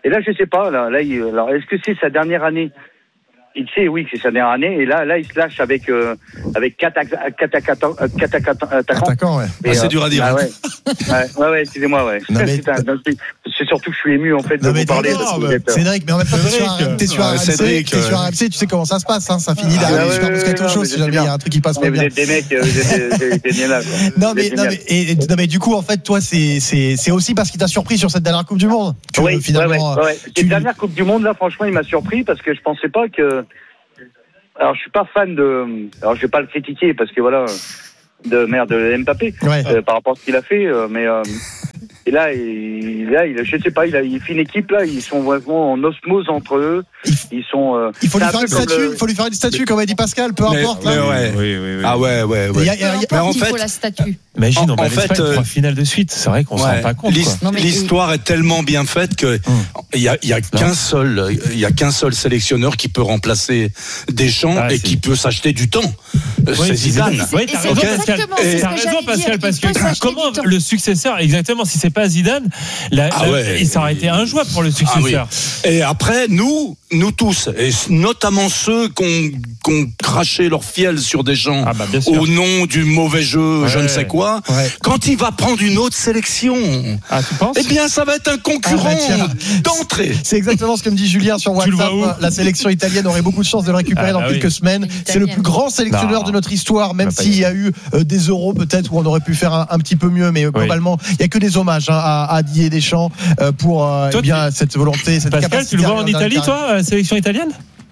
Et là, je sais pas. Là, là, il, alors, est-ce que c'est sa dernière année? Il sait, oui, que c'est sa dernière année. Et là, là, il se lâche avec euh, avec quatre attaquants. Attaquant, ouais. Et, ah, c'est euh, dur à dire. Ah, ouais. ouais, ouais, ouais, excusez-moi, ouais. Non, mais... c'est, un, c'est surtout que je suis ému en fait de non, vous parler. Non, bah, Cédric, mais en même temps, t'es sur, t'es sur, ouais, R M C, Cédric, t'es sur R M C, tu sais comment ça se passe. Hein, ça finit derrière les Super Moscato Show si jamais il y a un truc qui passe pas bien. Vous êtes des mecs, vous êtes des là. Non, mais non, mais et non, mais du coup, en fait, toi, c'est c'est c'est aussi parce qu'il t'a surpris sur cette dernière Coupe du Monde. Oui, finalement. Cette dernière Coupe du Monde là, franchement, il m'a surpris parce que je pensais pas que. Alors, je suis pas fan de. Alors, je vais pas le critiquer parce que voilà, de merde de Mbappé ouais. euh, par rapport à ce qu'il a fait, euh, mais euh, et là, il, là, il, je sais pas, il a, il fait une équipe là, ils sont vraiment en osmose entre eux. Ils sont. Euh, il faut lui faire une statue. Il le... faut lui faire une statue, comme a dit Pascal, peu mais, importe. Mais là. ouais. Oui, oui, oui. Ah ouais, ouais, ouais. Il y a, il y a, mais en fait, il faut la statue. Imagine, on en, va en fait, euh, trois finales de suite. C'est vrai qu'on ouais, s'en rend pas compte. L'hist- quoi. L'histoire est tellement bien faite que il y a, il y a qu'un seul, il y a qu'un seul sélectionneur qui peut remplacer Deschamps ah, et qui peut s'acheter du temps. Oui, c'est Zidane. Oui, t'as raison, Pascal. T'as raison, Pascal, parce que comment le successeur, exactement, si c'est pas Zidane, la, ah la, ouais, ça aurait été injouable pour le successeur. Ah oui. Et après, nous, nous tous, et notamment ceux qui ont, qui ont craché leur fiel sur Deschamps ah bah, au nom du mauvais jeu, ouais, je ne sais quoi, ouais. quand il va prendre une autre sélection, ah, tu penses eh bien, ça va être un concurrent ah bah, d'entrée. C'est exactement ce que me dit Julien sur WhatsApp. La sélection italienne aurait beaucoup de chances de le récupérer ah, dans bah quelques oui. semaines. C'est le plus grand sélectionneur non. de notre histoire, même s'il y a eu euh, des euros peut-être où on aurait pu faire un, un petit peu mieux, mais oui. globalement, il n'y a que des hommages hein, à, à Didier Deschamps euh, pour euh, toi, eh bien, tu... cette volonté, cette Pascal, capacité. Tu le vois en Italie, toi, la sélection italienne?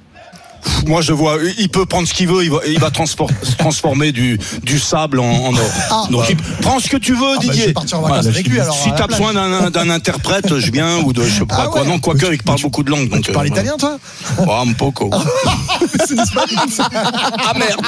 Moi, je vois, il peut prendre ce qu'il veut, il va, il va transport, transformer du, du sable en, en or. Ah, Donc, bah. il, prends ce que tu veux, ah, Didier. Bah, voilà, avec lui, alors, si t'as besoin d'un, d'un interprète, je viens, ou de, je sais pas ah, quoi. Ouais. Non, quoique, il parle beaucoup de langues. Donc, tu parles euh, italien, toi? Oh, un poco. C'est espagnol, ça. Ah, merde.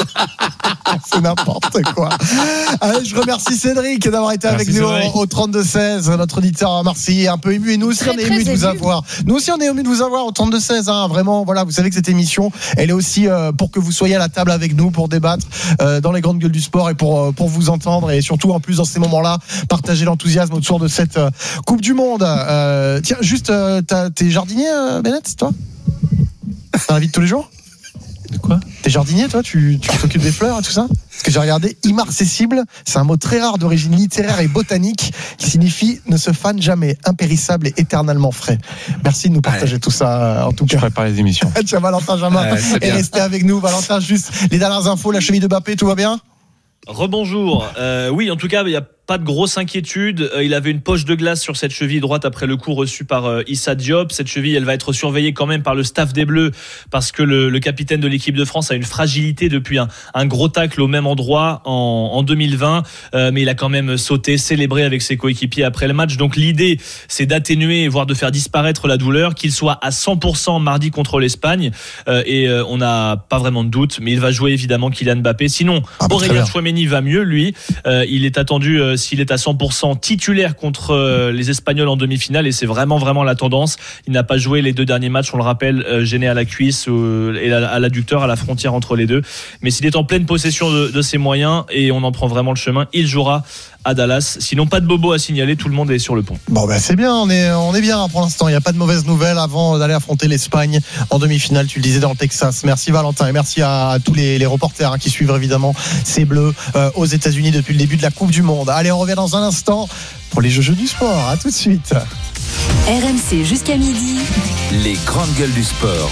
C'est n'importe quoi. Allez, je remercie Cédric d'avoir été Merci avec nous au, au trente-deux seize. Notre auditeur marseillais un peu ému. Et nous aussi, très, on est ému de vous avoir. Nous aussi, on est ému de vous avoir au trente-deux seize. Hein. Vraiment, voilà, vous savez que cette émission, elle est aussi euh, pour que vous soyez à la table avec nous pour débattre euh, dans les grandes gueules du sport et pour euh, pour vous entendre et surtout en plus dans ces moments-là partager l'enthousiasme autour de cette euh, Coupe du Monde. Euh, tiens, juste, euh, t'as, t'es jardinier, euh, Bennett, toi? T'as la vie de tous les jours? De quoi? T'es jardinier, toi? Tu, tu t'occupes des fleurs et tout ça? Parce que j'ai regardé, immarcessible, c'est un mot très rare d'origine littéraire et botanique qui signifie ne se fane jamais, impérissable et éternellement frais. Merci de nous partager ouais. tout ça, en tout cas. Je prépare les émissions. Tiens, Valentin Jamin, ouais, et restez avec nous. Valentin, juste les dernières infos, la cheville de Mbappé, tout va bien? Rebonjour. Euh, oui, en tout cas, il y a pas de grosse inquiétude. Euh, il avait une poche de glace sur cette cheville droite après le coup reçu par euh, Issa Diop. Cette cheville, elle va être surveillée quand même par le staff des Bleus parce que le, le capitaine de l'équipe de France a une fragilité depuis un, un gros tacle au même endroit en, en deux mille vingt. Euh, mais il a quand même sauté, célébré avec ses coéquipiers après le match. Donc l'idée, c'est d'atténuer, voire de faire disparaître la douleur, qu'il soit à cent pour cent mardi contre l'Espagne. Euh, et euh, on n'a pas vraiment de doute, mais il va jouer évidemment Kylian Mbappé. Sinon, ah, bah, Aurélien Tchouaméni va mieux, lui. Euh, il est attendu euh, s'il est à cent pour cent titulaire contre euh, les Espagnols en demi-finale et c'est vraiment vraiment la tendance. Il n'a pas joué les deux derniers matchs, on le rappelle, euh, gêné à la cuisse euh, et à, à l'adducteur, à la frontière entre les deux. Mais s'il est en pleine possession de, de ses moyens et on en prend vraiment le chemin, il jouera à Dallas. Sinon, pas de bobo à signaler, tout le monde est sur le pont. Bon, ben c'est bien, on est, on est bien pour l'instant. Il n'y a pas de mauvaises nouvelles avant d'aller affronter l'Espagne en demi-finale. Tu le disais dans le Texas. Merci Valentin et merci à, à tous les, les reporters hein, qui suivent évidemment ces Bleus euh, aux États-Unis depuis le début de la Coupe du Monde. Allez, on revient dans un instant pour les Jeux du sport. À tout de suite. R M C jusqu'à midi. Les grandes gueules du sport.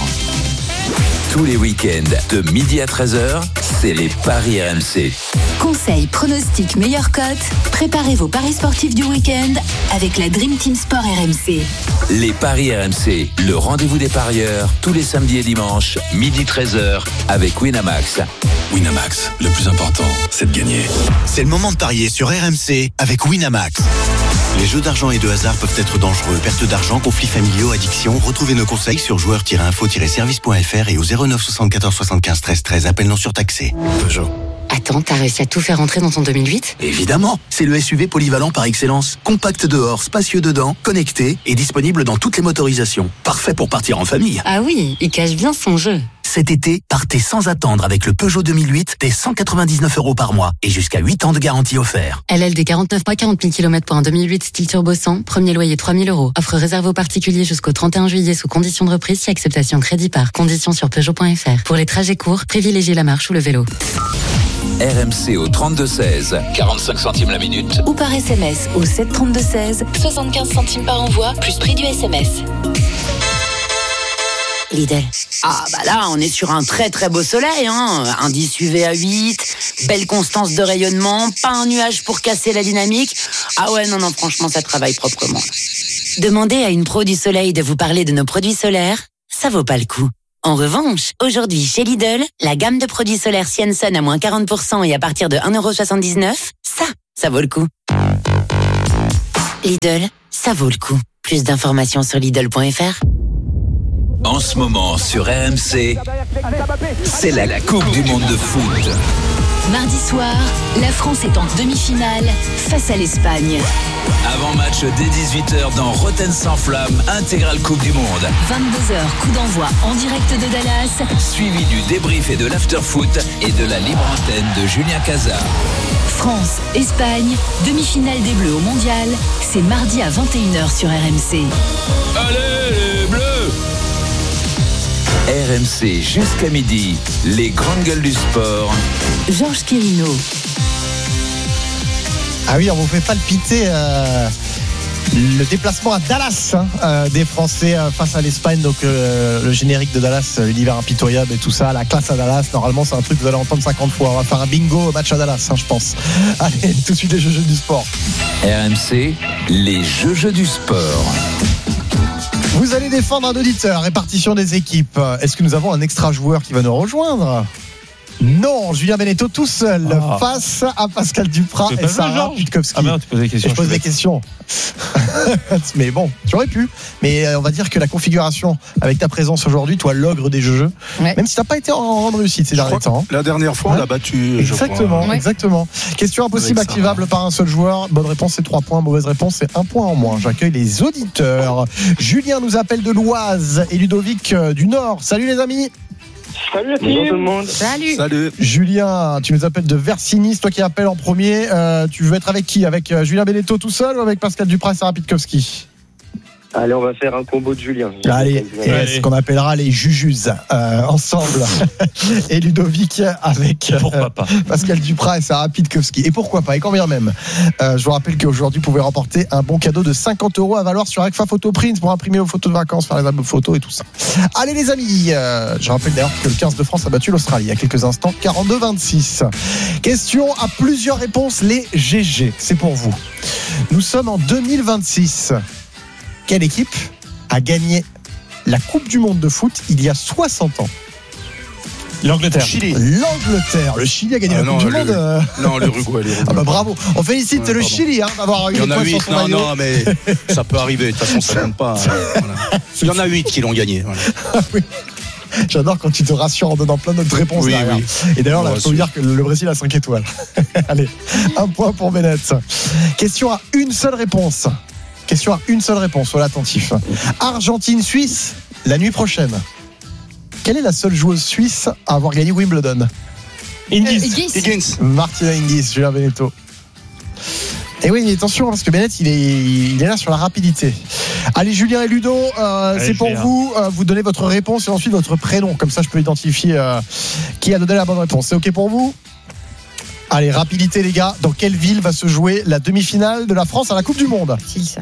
Tous les week-ends, de midi à treize heures, c'est les paris R M C. Conseils, pronostics, meilleures cotes. Préparez vos paris sportifs du week-end avec la Dream Team Sport R M C. Les paris R M C, le rendez-vous des parieurs, tous les samedis et dimanches, midi treize heures, avec Winamax. Winamax, le plus important, c'est de gagner. C'est le moment de parier sur R M C avec Winamax. Les jeux d'argent et de hasard peuvent être dangereux. Perte d'argent, conflits familiaux, addiction. Retrouvez nos conseils sur joueurs tiret info tiret service point f r et au zéro neuf soixante-quatorze soixante-quinze treize treize. Appel non surtaxé. Peugeot. Attends, t'as réussi à tout faire rentrer dans ton deux mille huit ? Évidemment, c'est le S U V polyvalent par excellence. Compact dehors, spacieux dedans, connecté et disponible dans toutes les motorisations. Parfait pour partir en famille. Ah oui, il cache bien son jeu. Cet été, partez sans attendre avec le Peugeot deux mille huit dès cent quatre-vingt-dix-neuf euros par mois et jusqu'à huit ans de garantie offert. L L D quarante-neuf mois, quarante mille kilomètres pour un deux mille huit style turbo cent, premier loyer trois mille euros. Offre réservée aux particuliers jusqu'au trente et un juillet sous conditions de reprise si acceptation crédit par. Conditions sur Peugeot point F R. Pour les trajets courts, privilégiez la marche ou le vélo. R M C au trente-deux seize, quarante-cinq centimes la minute. Ou par S M S au sept trente-deux seize, soixante-quinze centimes par envoi, plus prix du S M S. Lidl. Ah bah là, on est sur un très très beau soleil, hein. Indice U V à huit, belle constance de rayonnement, pas un nuage pour casser la dynamique. Ah ouais, non, non, franchement, ça travaille proprement. Demandez à une pro du soleil de vous parler de nos produits solaires, ça vaut pas le coup. En revanche, aujourd'hui chez Lidl, la gamme de produits solaires Sienson à moins quarante pour cent et à partir de un euro soixante-dix-neuf, ça, ça vaut le coup. Lidl, ça vaut le coup. Plus d'informations sur Lidl point F R. En ce moment sur R M C, c'est la Coupe du Monde de foot. Mardi soir, la France est en demi-finale face à l'Espagne. Avant-match dès dix-huit heures dans Rotten sans flamme, intégrale Coupe du Monde. vingt-deux heures, coup d'envoi en direct de Dallas. Suivi du débrief et de l'after-foot et de la libre antenne de Julien Cazard. France, Espagne, demi-finale des Bleus au Mondial. C'est mardi à vingt et une heures sur R M C. Allez les Bleus! R M C jusqu'à midi, les grandes gueules du sport. Georges Quirino. Ah oui, on vous fait palpiter euh, le déplacement à Dallas hein, euh, des Français euh, face à l'Espagne. Donc euh, le générique de Dallas, euh, l'hiver impitoyable et tout ça, la classe à Dallas. Normalement, c'est un truc que vous allez entendre cinquante fois. On va faire un bingo au match à Dallas, hein, je pense. Allez, tout de suite les jeux, jeux du sport. R M C, les jeux, jeux du sport. Vous allez défendre un auditeur, répartition des équipes. Est-ce que nous avons un extra joueur qui va nous rejoindre ? Non, Julien Beneteau tout seul ah. face à Pascal Duprat et Sarah Pitkowski. Ah ben, tu poses des questions. Et je pose des questions. Mais bon, tu aurais pu. Mais on va dire que la configuration avec ta présence aujourd'hui, toi l'ogre des jeux, ouais. même si t'as pas été en grande réussite ces je derniers temps. La dernière fois, ouais. on l'a battu. Exactement, je exactement. Ouais. Question impossible activable par un seul joueur. Bonne réponse, c'est trois points. Mauvaise réponse, c'est un point en moins. J'accueille les auditeurs. Julien nous appelle de l'Oise et Ludovic du Nord. Salut les amis. Salut la team. Bonjour tout le monde. Salut. Salut. Julien, tu nous appelles de Versigny, c'est toi qui appelles en premier. Euh, tu veux être avec qui ? Avec euh, Julien Beneteau tout seul ou avec Pascal Duprat et Sarah Pitkowski ? Allez, on va faire un combo de Julien. Allez, et Allez. ce qu'on appellera les Jujus euh, ensemble. Et Ludovic avec pourquoi pas. euh, Pascal Duprat et Sarah Pitkowski. Et pourquoi pas, et quand bien même. Euh, je vous rappelle qu'aujourd'hui, vous pouvez remporter un bon cadeau de cinquante euros à valoir sur Agfa Photoprint pour imprimer vos photos de vacances, faire les albums photos et tout ça. Allez les amis, euh, je rappelle d'ailleurs que le quinze de France a battu l'Australie il y a quelques instants, quarante-deux vingt-six. Question à plusieurs réponses, les G G. C'est pour vous. Nous sommes en deux mille vingt-six. Quelle équipe a gagné la Coupe du Monde de foot il y a soixante ans ? L'Angleterre. Le Chili. L'Angleterre. Le Chili a gagné ah la non, Coupe du le, Monde. Euh... Non, l'Uruguay. Ah bah bravo. On félicite ouais, le pardon. Chili hein, d'avoir eu il y en a huit. Non, maillot. non, mais ça peut arriver. De toute façon, ça compte pas. Voilà. Il y en a huit qui l'ont gagné. Voilà. oui. J'adore quand tu te rassures en donnant plein d'autres réponses oui, derrière. Oui. Et d'ailleurs, là, il faut vous dire que le Brésil a cinq étoiles. Allez, un point pour Bennett. Question à une seule réponse. Question à une seule réponse, soyez attentif. Argentine-Suisse, la nuit prochaine. Quelle est la seule joueuse suisse à avoir gagné Wimbledon ? Hingis. Euh, Higgins. Martina Hingis, Julien Beneteau. Et oui, mais attention, parce que Bennett, il est, il est là sur la rapidité. Allez, Julien et Ludo, euh, Allez, c'est pour Julien. vous. Euh, vous donnez votre réponse et ensuite votre prénom. Comme ça, je peux identifier euh, qui a donné la bonne réponse. C'est OK pour vous ? Allez, rapidité les gars, dans quelle ville va se jouer la demi-finale de la France à la Coupe du Monde ? six.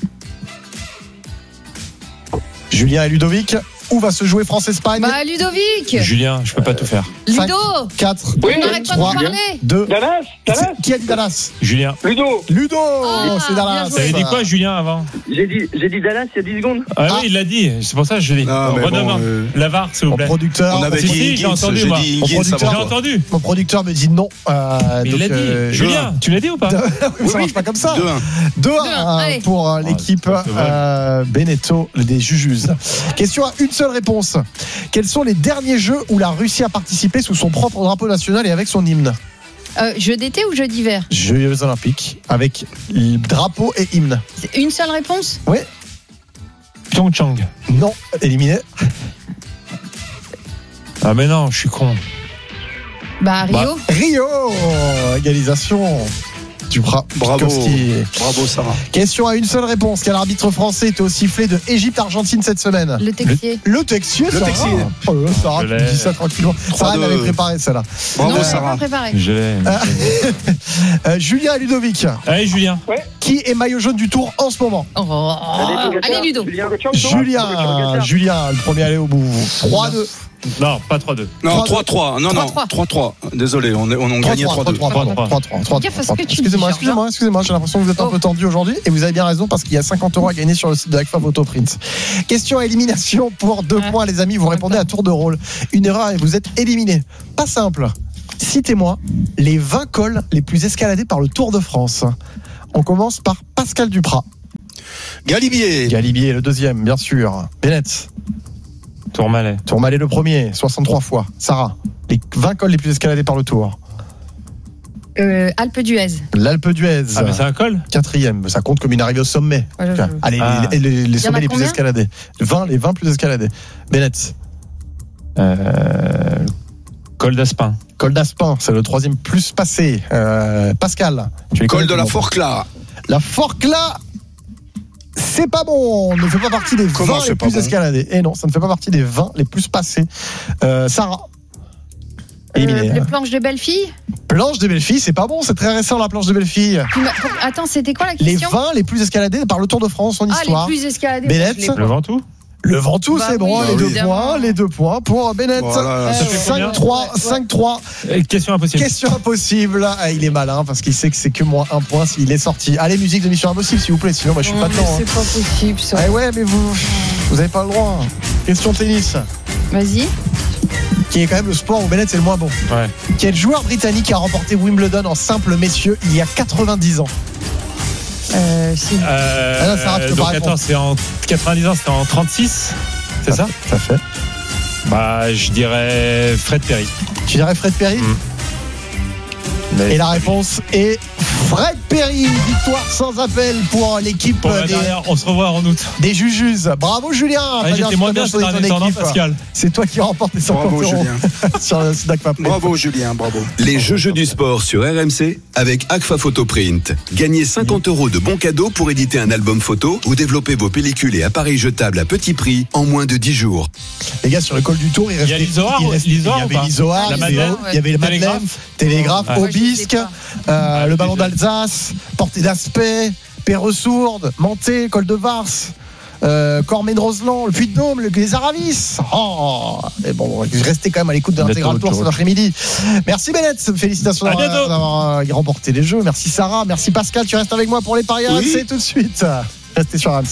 Julien et Ludovic, où va se jouer France-Espagne ? Bah Ludovic. Julien, je peux pas tout faire. Ludo. quatre, oui, trois, deux. Dallas, Dallas. Qui a dit Dallas ? Julien. Ludo. Ludo, ah, c'est Dallas. T'avais dit quoi Julien avant ? J'ai dit, j'ai dit Dallas il y a dix secondes. Ah, ah oui, il l'a dit, c'est pour ça que je l'ai dit. Redemain. Bon, euh... Lavar, s'il vous plaît. Mon producteur, on avait dit Higgins, j'ai entendu, moi. Higgins, mon producteur, j'ai entendu. Mon producteur me dit non. Euh, Mais donc, il l'a dit. Euh, Julien, tu l'as dit ou pas ? Oui, ça marche pas comme ça. deux un. deux un pour l'équipe euh, Beneteau des Jujus. Question à une seule réponse. Quels sont les derniers jeux où la Russie a participé sous son propre drapeau national et avec son hymne ? euh, Jeux d'été ou jeux d'hiver ? Jeux olympiques, avec drapeau et hymne. C'est une seule réponse ? Oui. Pyeongchang. Non, éliminé. Ah mais non, je suis con. Bah Rio. Bah, Rio, égalisation. Duprat, Bravo, Pitkowski. bravo Sarah. Question à une seule réponse. Quel arbitre français était au sifflet de Égypte-Argentine cette semaine? Le Texier. Le, le Texier, Le Sarah. Texier. Oh là là, Sarah, tu me dis ça tranquillement. Sarah deux. l'avait préparé celle-là. Bravo non, Sarah. pas préparé. Je l'ai. Euh, Julien et Ludovic. Allez Julien. Qui est maillot jaune du Tour en ce moment? Oh. Allez Ludo. Julien, Julien, le premier allé au bout. trois à deux. Non, pas trois deux. Non, trois trois. Non, non, trois trois. Désolé, on, est- on a gagné trois deux. trois trois. trois trois. Gaffe à ce que tu dis, Excusez-moi, Georges. excusez-moi, excusez-moi, j'ai l'impression que vous êtes un peu tendu aujourd'hui et vous avez bien raison parce qu'il y a cinquante euros à gagner sur le site de Agfa Photoprint. Question à élimination pour deux points, les amis. Vous répondez à tour de rôle. Une erreur et vous êtes éliminé. Pas simple. Citez-moi les vingt cols les plus escaladés par le Tour de France. On commence par Pascal Duprat. Galibier. Galibier, le deuxième, bien sûr. Bennett. Tourmalet. Tourmalet, le premier, soixante-trois fois. Sarah, les vingt cols les plus escaladés par le Tour. Euh, Alpe d'Huez. L'Alpe d'Huez. Ah mais c'est un col. Quatrième, ça compte comme une arrivée au sommet. Ouais, je- Enfin, allez, Ah. les, les- les en sommets a les plus combien escaladés. vingt, les vingt plus escaladés. Bennett. Euh, col d'Aspin. Col d'Aspin, c'est le troisième plus passé. Euh, Pascal. Tu les Col connais, de la comment? Forclaz. La Forclaz. C'est pas bon, ne fait pas partie des Comment vingt c'est les pas plus bon escaladés. Et non, ça ne fait pas partie des vingt les plus passés. Euh, Sarah. Éliminée. Euh, les hein. planches de belles-filles. Planche de Bellefille, c'est pas bon, c'est très récent la planche de Bellefille. Tu m'as- pour- Attends, c'était quoi la Les question? vingt les plus escaladés par le Tour de France en Ah, histoire. les plus escaladés. Bennett. Je l'ai pas. Le Ventoux. Le Ventoux, Bah c'est bon, oui, les deux évidemment. points, les deux points pour Bennett. Voilà, ça fait combien cinq trois, cinq trois. Euh, Question impossible. Question impossible. Ah, il est malin parce qu'il sait que c'est que moins un point s'il est sorti. Allez, musique de Mission Impossible, s'il vous plaît, sinon moi je suis Oh, pas mais dedans. c'est pas possible ça. hein. Ah ouais, mais vous, vous avez pas le droit. Question tennis, Vas-y. qui est quand même le sport où Bennett c'est le moins bon. Ouais. Quel joueur britannique qui a remporté Wimbledon en simple messieurs il y a quatre-vingt-dix ans? Euh, si. Euh, Ah non, Sarah, tu peux donc pas attends, c'est en quatre-vingt-dix ans, c'était en trente-six. C'est ça? Ça fait. Bah, je dirais Fred Perry. Tu dirais Fred Perry? Mm. Mais Et la réponse est Fred Perry. Victoire sans appel pour l'équipe pour la des, dernière, on se revoit en aut. des Jujus. Bravo Julien. Ouais, Pas j'étais moins bien pas ces choisi derniers ton temps, non, équipe. Pascal? C'est toi qui remporte les cinquante Bravo euros Julien. sur le site d'Agfa Print. Bravo Julien, bravo. Les jeux du sport sur R M C avec Agfa Photoprint. Gagnez cinquante euros de bons cadeaux pour éditer un album photo ou développer vos pellicules et appareils jetables à petit prix en moins de dix jours. Les gars, sur le col du Tour, il Il y a restait. l'Isoard, il restait- l'Isoard il y ou avait pas l'Isoard, La il y avait- Madeleine, il y avait le Madeleine, Télégraphe. Télégraphe, Ouais. Obisque, Moi, je sais euh, Ah, le je ballon sais pas. d'Alsace, Portée d'Aspect, Perresourde, Manté, Col de Vars. Euh, Cormet de Roseland, le Puy-de-Dôme, le- les Aravis. Oh, et bon, je restais quand même à l'écoute de l'intégral Bientôt, tour cet Georges. après-midi. Merci Bennett, félicitations À d'avoir, bientôt. d'avoir euh, remporté les jeux. Merci Sarah, merci Pascal, tu restes avec moi pour les paris R M C Oui. tout de suite. Restez sur R M C.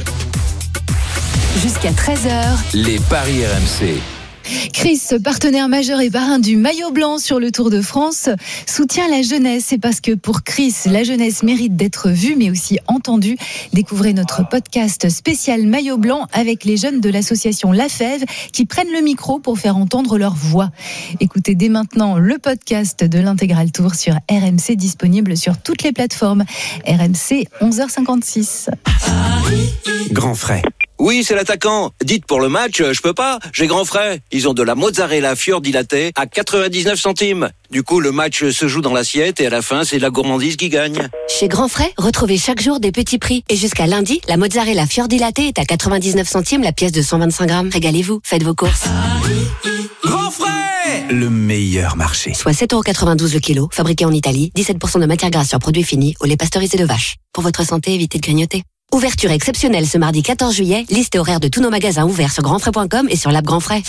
Jusqu'à treize heures, Les paris R M C. Chris, partenaire majeur et parrain du maillot blanc sur le Tour de France, soutient la jeunesse. C'est parce que pour Chris, la jeunesse mérite d'être vue mais aussi entendue. Découvrez notre podcast spécial maillot blanc avec les jeunes de l'association La Fève qui prennent le micro pour faire entendre leur voix. Écoutez dès maintenant le podcast de l'Intégral Tour sur R M C, disponible sur toutes les plateformes. R M C, onze heures cinquante-six. Grand frais. Oui, c'est l'attaquant. Dites pour le match, je peux pas, j'ai grand frais. Ils ont de la mozzarella fior dilatée à quatre-vingt-dix-neuf centimes. Du coup, le match se joue dans l'assiette et à la fin, c'est la gourmandise qui gagne. Chez Grand Frais, retrouvez chaque jour des petits prix. Et jusqu'à lundi, la mozzarella fior dilatée est à quatre-vingt-dix-neuf centimes la pièce de cent vingt-cinq grammes. Régalez-vous, faites vos courses. Grand frais! Le meilleur marché. Soit sept euros quatre-vingt-douze le kilo, fabriqué en Italie, dix-sept pour cent de matière grasse sur produits finis, au lait pasteurisé de vache. Pour votre santé, évitez de grignoter. Ouverture exceptionnelle ce mardi quatorze juillet. Liste et horaire de tous nos magasins ouverts sur grandfrais point com et sur l'app Grand Frais.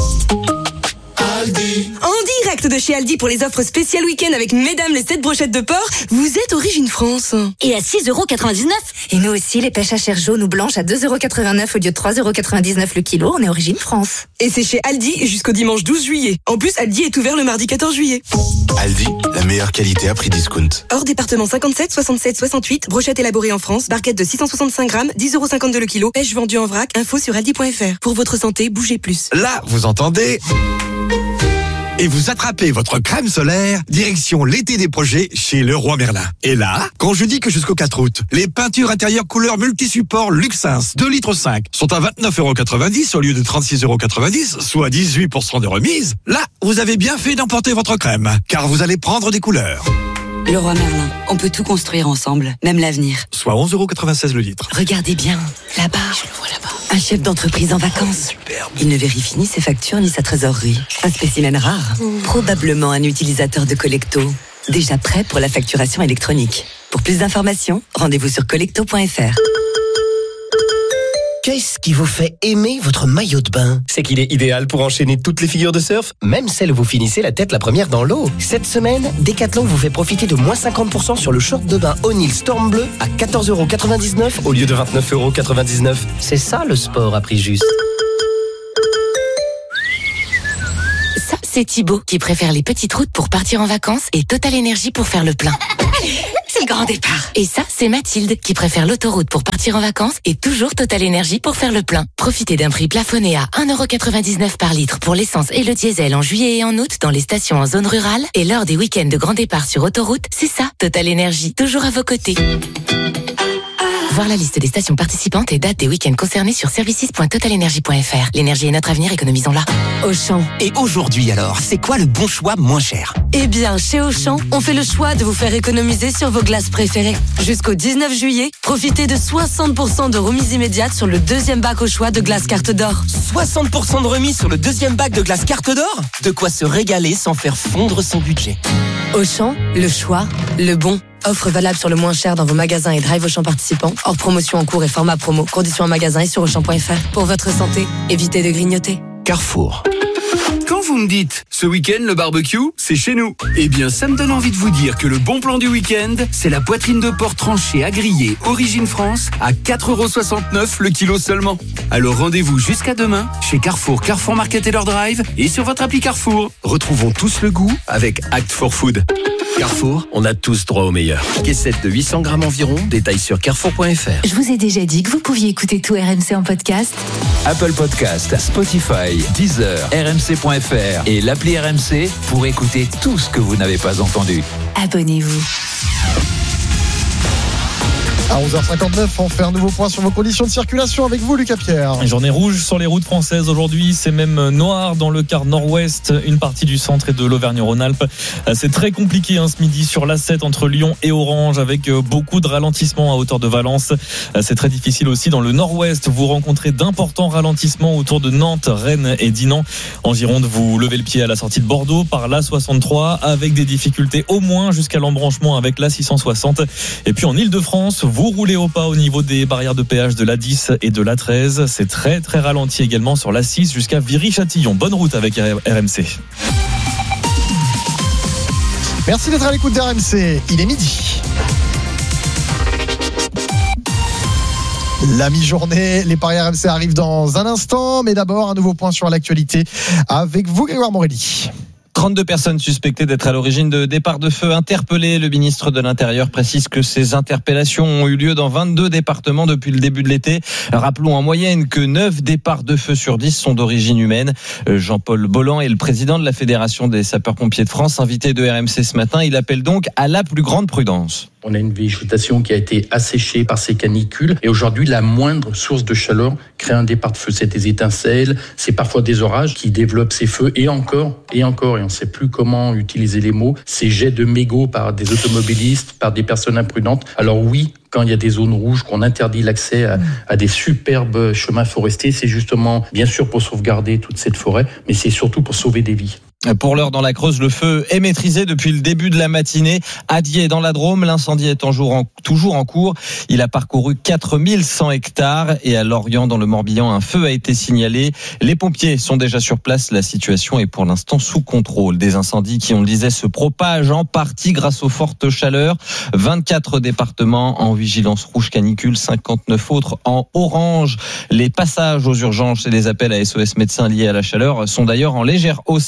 En direct de chez Aldi pour les offres spéciales week-end avec mesdames les sept brochettes de porc, vous êtes Origine France. Et à six euros quatre-vingt-dix-neuf. Et nous aussi, les pêches à chair jaune ou blanche à deux euros quatre-vingt-neuf au lieu de trois euros quatre-vingt-dix-neuf le kilo, on est Origine France. Et c'est chez Aldi jusqu'au dimanche douze juillet. En plus, Aldi est ouvert le mardi quatorze juillet. Aldi, la meilleure qualité à prix discount. Hors département cinquante-sept, soixante-sept, soixante-huit, brochette élaborée en France, barquette de six cent soixante-cinq grammes, dix euros cinquante-deux le kilo, pêche vendue en vrac, info sur aldi point fr. Pour votre santé, bougez plus. Là, vous entendez et vous attrapez votre crème solaire, direction l'été des projets chez Leroy Merlin. Et là, quand je dis que jusqu'au quatre août, les peintures intérieures couleur multi-support Luxins deux litres cinq sont à vingt-neuf euros quatre-vingt-dix au lieu de trente-six euros quatre-vingt-dix, soit dix-huit pour cent de remise, là, vous avez bien fait d'emporter votre crème, car vous allez prendre des couleurs. Leroy Merlin, on peut tout construire ensemble, même l'avenir. Soit onze euros quatre-vingt-seize le litre. Regardez bien, là-bas. Je le vois là-bas. Un chef d'entreprise en vacances. Superbe. Il ne vérifie ni ses factures ni sa trésorerie. Un spécimen rare. Mmh. Probablement un utilisateur de Collecto. Déjà prêt pour la facturation électronique. Pour plus d'informations, rendez-vous sur collecto point f r. Qu'est-ce qui vous fait aimer votre maillot de bain? C'est qu'il est idéal pour enchaîner toutes les figures de surf, même celles où vous finissez la tête la première dans l'eau. Cette semaine, Decathlon vous fait profiter de moins cinquante pour cent sur le short de bain O'Neill Storm Bleu à quatorze euros quatre-vingt-dix-neuf au lieu de vingt-neuf euros quatre-vingt-dix-neuf. C'est ça le sport à prix juste. Ça, c'est Thibaut qui préfère les petites routes pour partir en vacances et Total Énergie pour faire le plein. C'est le grand départ. Et ça, c'est Mathilde qui préfère l'autoroute pour partir en vacances et toujours Total Énergie pour faire le plein. Profitez d'un prix plafonné à un euro quatre-vingt-dix-neuf par litre pour l'essence et le diesel en juillet et en août dans les stations en zone rurale et lors des week-ends de grand départ sur autoroute. C'est ça, Total Énergie, toujours à vos côtés. Voir la liste des stations participantes et dates des week-ends concernés sur services point total énergie point f r. L'énergie est notre avenir, économisons-la. Auchan. Et aujourd'hui alors, c'est quoi le bon choix moins cher? Eh bien, chez Auchan, on fait le choix de vous faire économiser sur vos glaces préférées. Jusqu'au dix-neuf juillet, profitez de soixante pour cent de remise immédiate sur le deuxième bac au choix de glace carte d'or. soixante pour cent de remise sur le deuxième bac de glace carte d'or? De quoi se régaler sans faire fondre son budget. Auchan, le choix, le bon. Offre valable sur le moins cher dans vos magasins et drive Auchan participants. Hors promotion en cours et format promo. Conditions en magasin et sur auchan point f r. Pour votre santé, évitez de grignoter. Carrefour. Quand vous me dites, ce week-end, le barbecue, c'est chez nous. Eh bien, ça me donne envie de vous dire que le bon plan du week-end, c'est la poitrine de porc tranchée à griller Origine France à quatre euros soixante-neuf le kilo seulement. Alors rendez-vous jusqu'à demain chez Carrefour, Carrefour Market et leur drive et sur votre appli Carrefour. Retrouvons tous le goût avec Act for Food. Carrefour, on a tous droit au meilleur. Caissette de huit cents grammes environ, détail sur carrefour point f r. Je vous ai déjà dit que vous pouviez écouter tout R M C en podcast. Apple Podcast, Spotify, Deezer, R M C point f r et l'appli R M C pour écouter tout ce que vous n'avez pas entendu. Abonnez-vous. À onze heures cinquante-neuf, on fait un nouveau point sur vos conditions de circulation avec vous, Lucas Pierre. Une journée rouge sur les routes françaises aujourd'hui, c'est même noir dans le quart nord-ouest, une partie du centre et de l'Auvergne-Rhône-Alpes. C'est très compliqué hein, ce midi sur l'A sept entre Lyon et Orange avec beaucoup de ralentissements à hauteur de Valence. C'est très difficile aussi dans le nord-ouest. Vous rencontrez d'importants ralentissements autour de Nantes, Rennes et Dinan. En Gironde, vous levez le pied à la sortie de Bordeaux par l'A soixante-trois avec des difficultés au moins jusqu'à l'embranchement avec l'A six cent soixante. Et puis en Ile-de-France, vous Vous roulez au pas au niveau des barrières de péage de l'A dix et de l'A treize. C'est très très ralenti également sur l'A six jusqu'à Viry-Châtillon. Bonne route avec R M C. Merci d'être à l'écoute d'R M C. Il est midi. La mi-journée, les paris R M C arrivent dans un instant. Mais d'abord, un nouveau point sur l'actualité avec vous, Grégoire Morelli. trente-deux personnes suspectées d'être à l'origine de départs de feu interpellées. Le ministre de l'Intérieur précise que ces interpellations ont eu lieu dans vingt-deux départements depuis le début de l'été. Rappelons en moyenne que neuf départs de feu sur dix sont d'origine humaine. Jean-Paul Bolland est le président de la Fédération des sapeurs-pompiers de France, invité de R M C ce matin. Il appelle donc à la plus grande prudence. On a une végétation qui a été asséchée par ces canicules et aujourd'hui la moindre source de chaleur crée un départ de feu. C'est des étincelles, c'est parfois des orages qui développent ces feux et encore et encore et on ne sait plus comment utiliser les mots. Ces jets de mégots par des automobilistes, par des personnes imprudentes. Alors oui, quand il y a des zones rouges, qu'on interdit l'accès à, à des superbes chemins forestiers, c'est justement bien sûr pour sauvegarder toute cette forêt, mais c'est surtout pour sauver des vies. Pour l'heure, dans la Creuse, le feu est maîtrisé depuis le début de la matinée. À Die, dans la Drôme, l'incendie est toujours en, toujours en cours. Il a parcouru quatre mille cent hectares. Et à Lorient, dans le Morbihan, un feu a été signalé. Les pompiers sont déjà sur place. La situation est pour l'instant sous contrôle. Des incendies qui, on le disait, se propagent en partie grâce aux fortes chaleurs. vingt-quatre départements en vigilance rouge canicule, cinquante-neuf autres en orange. Les passages aux urgences et les appels à S O S médecins liés à la chaleur sont d'ailleurs en légère hausse ces derniers jours.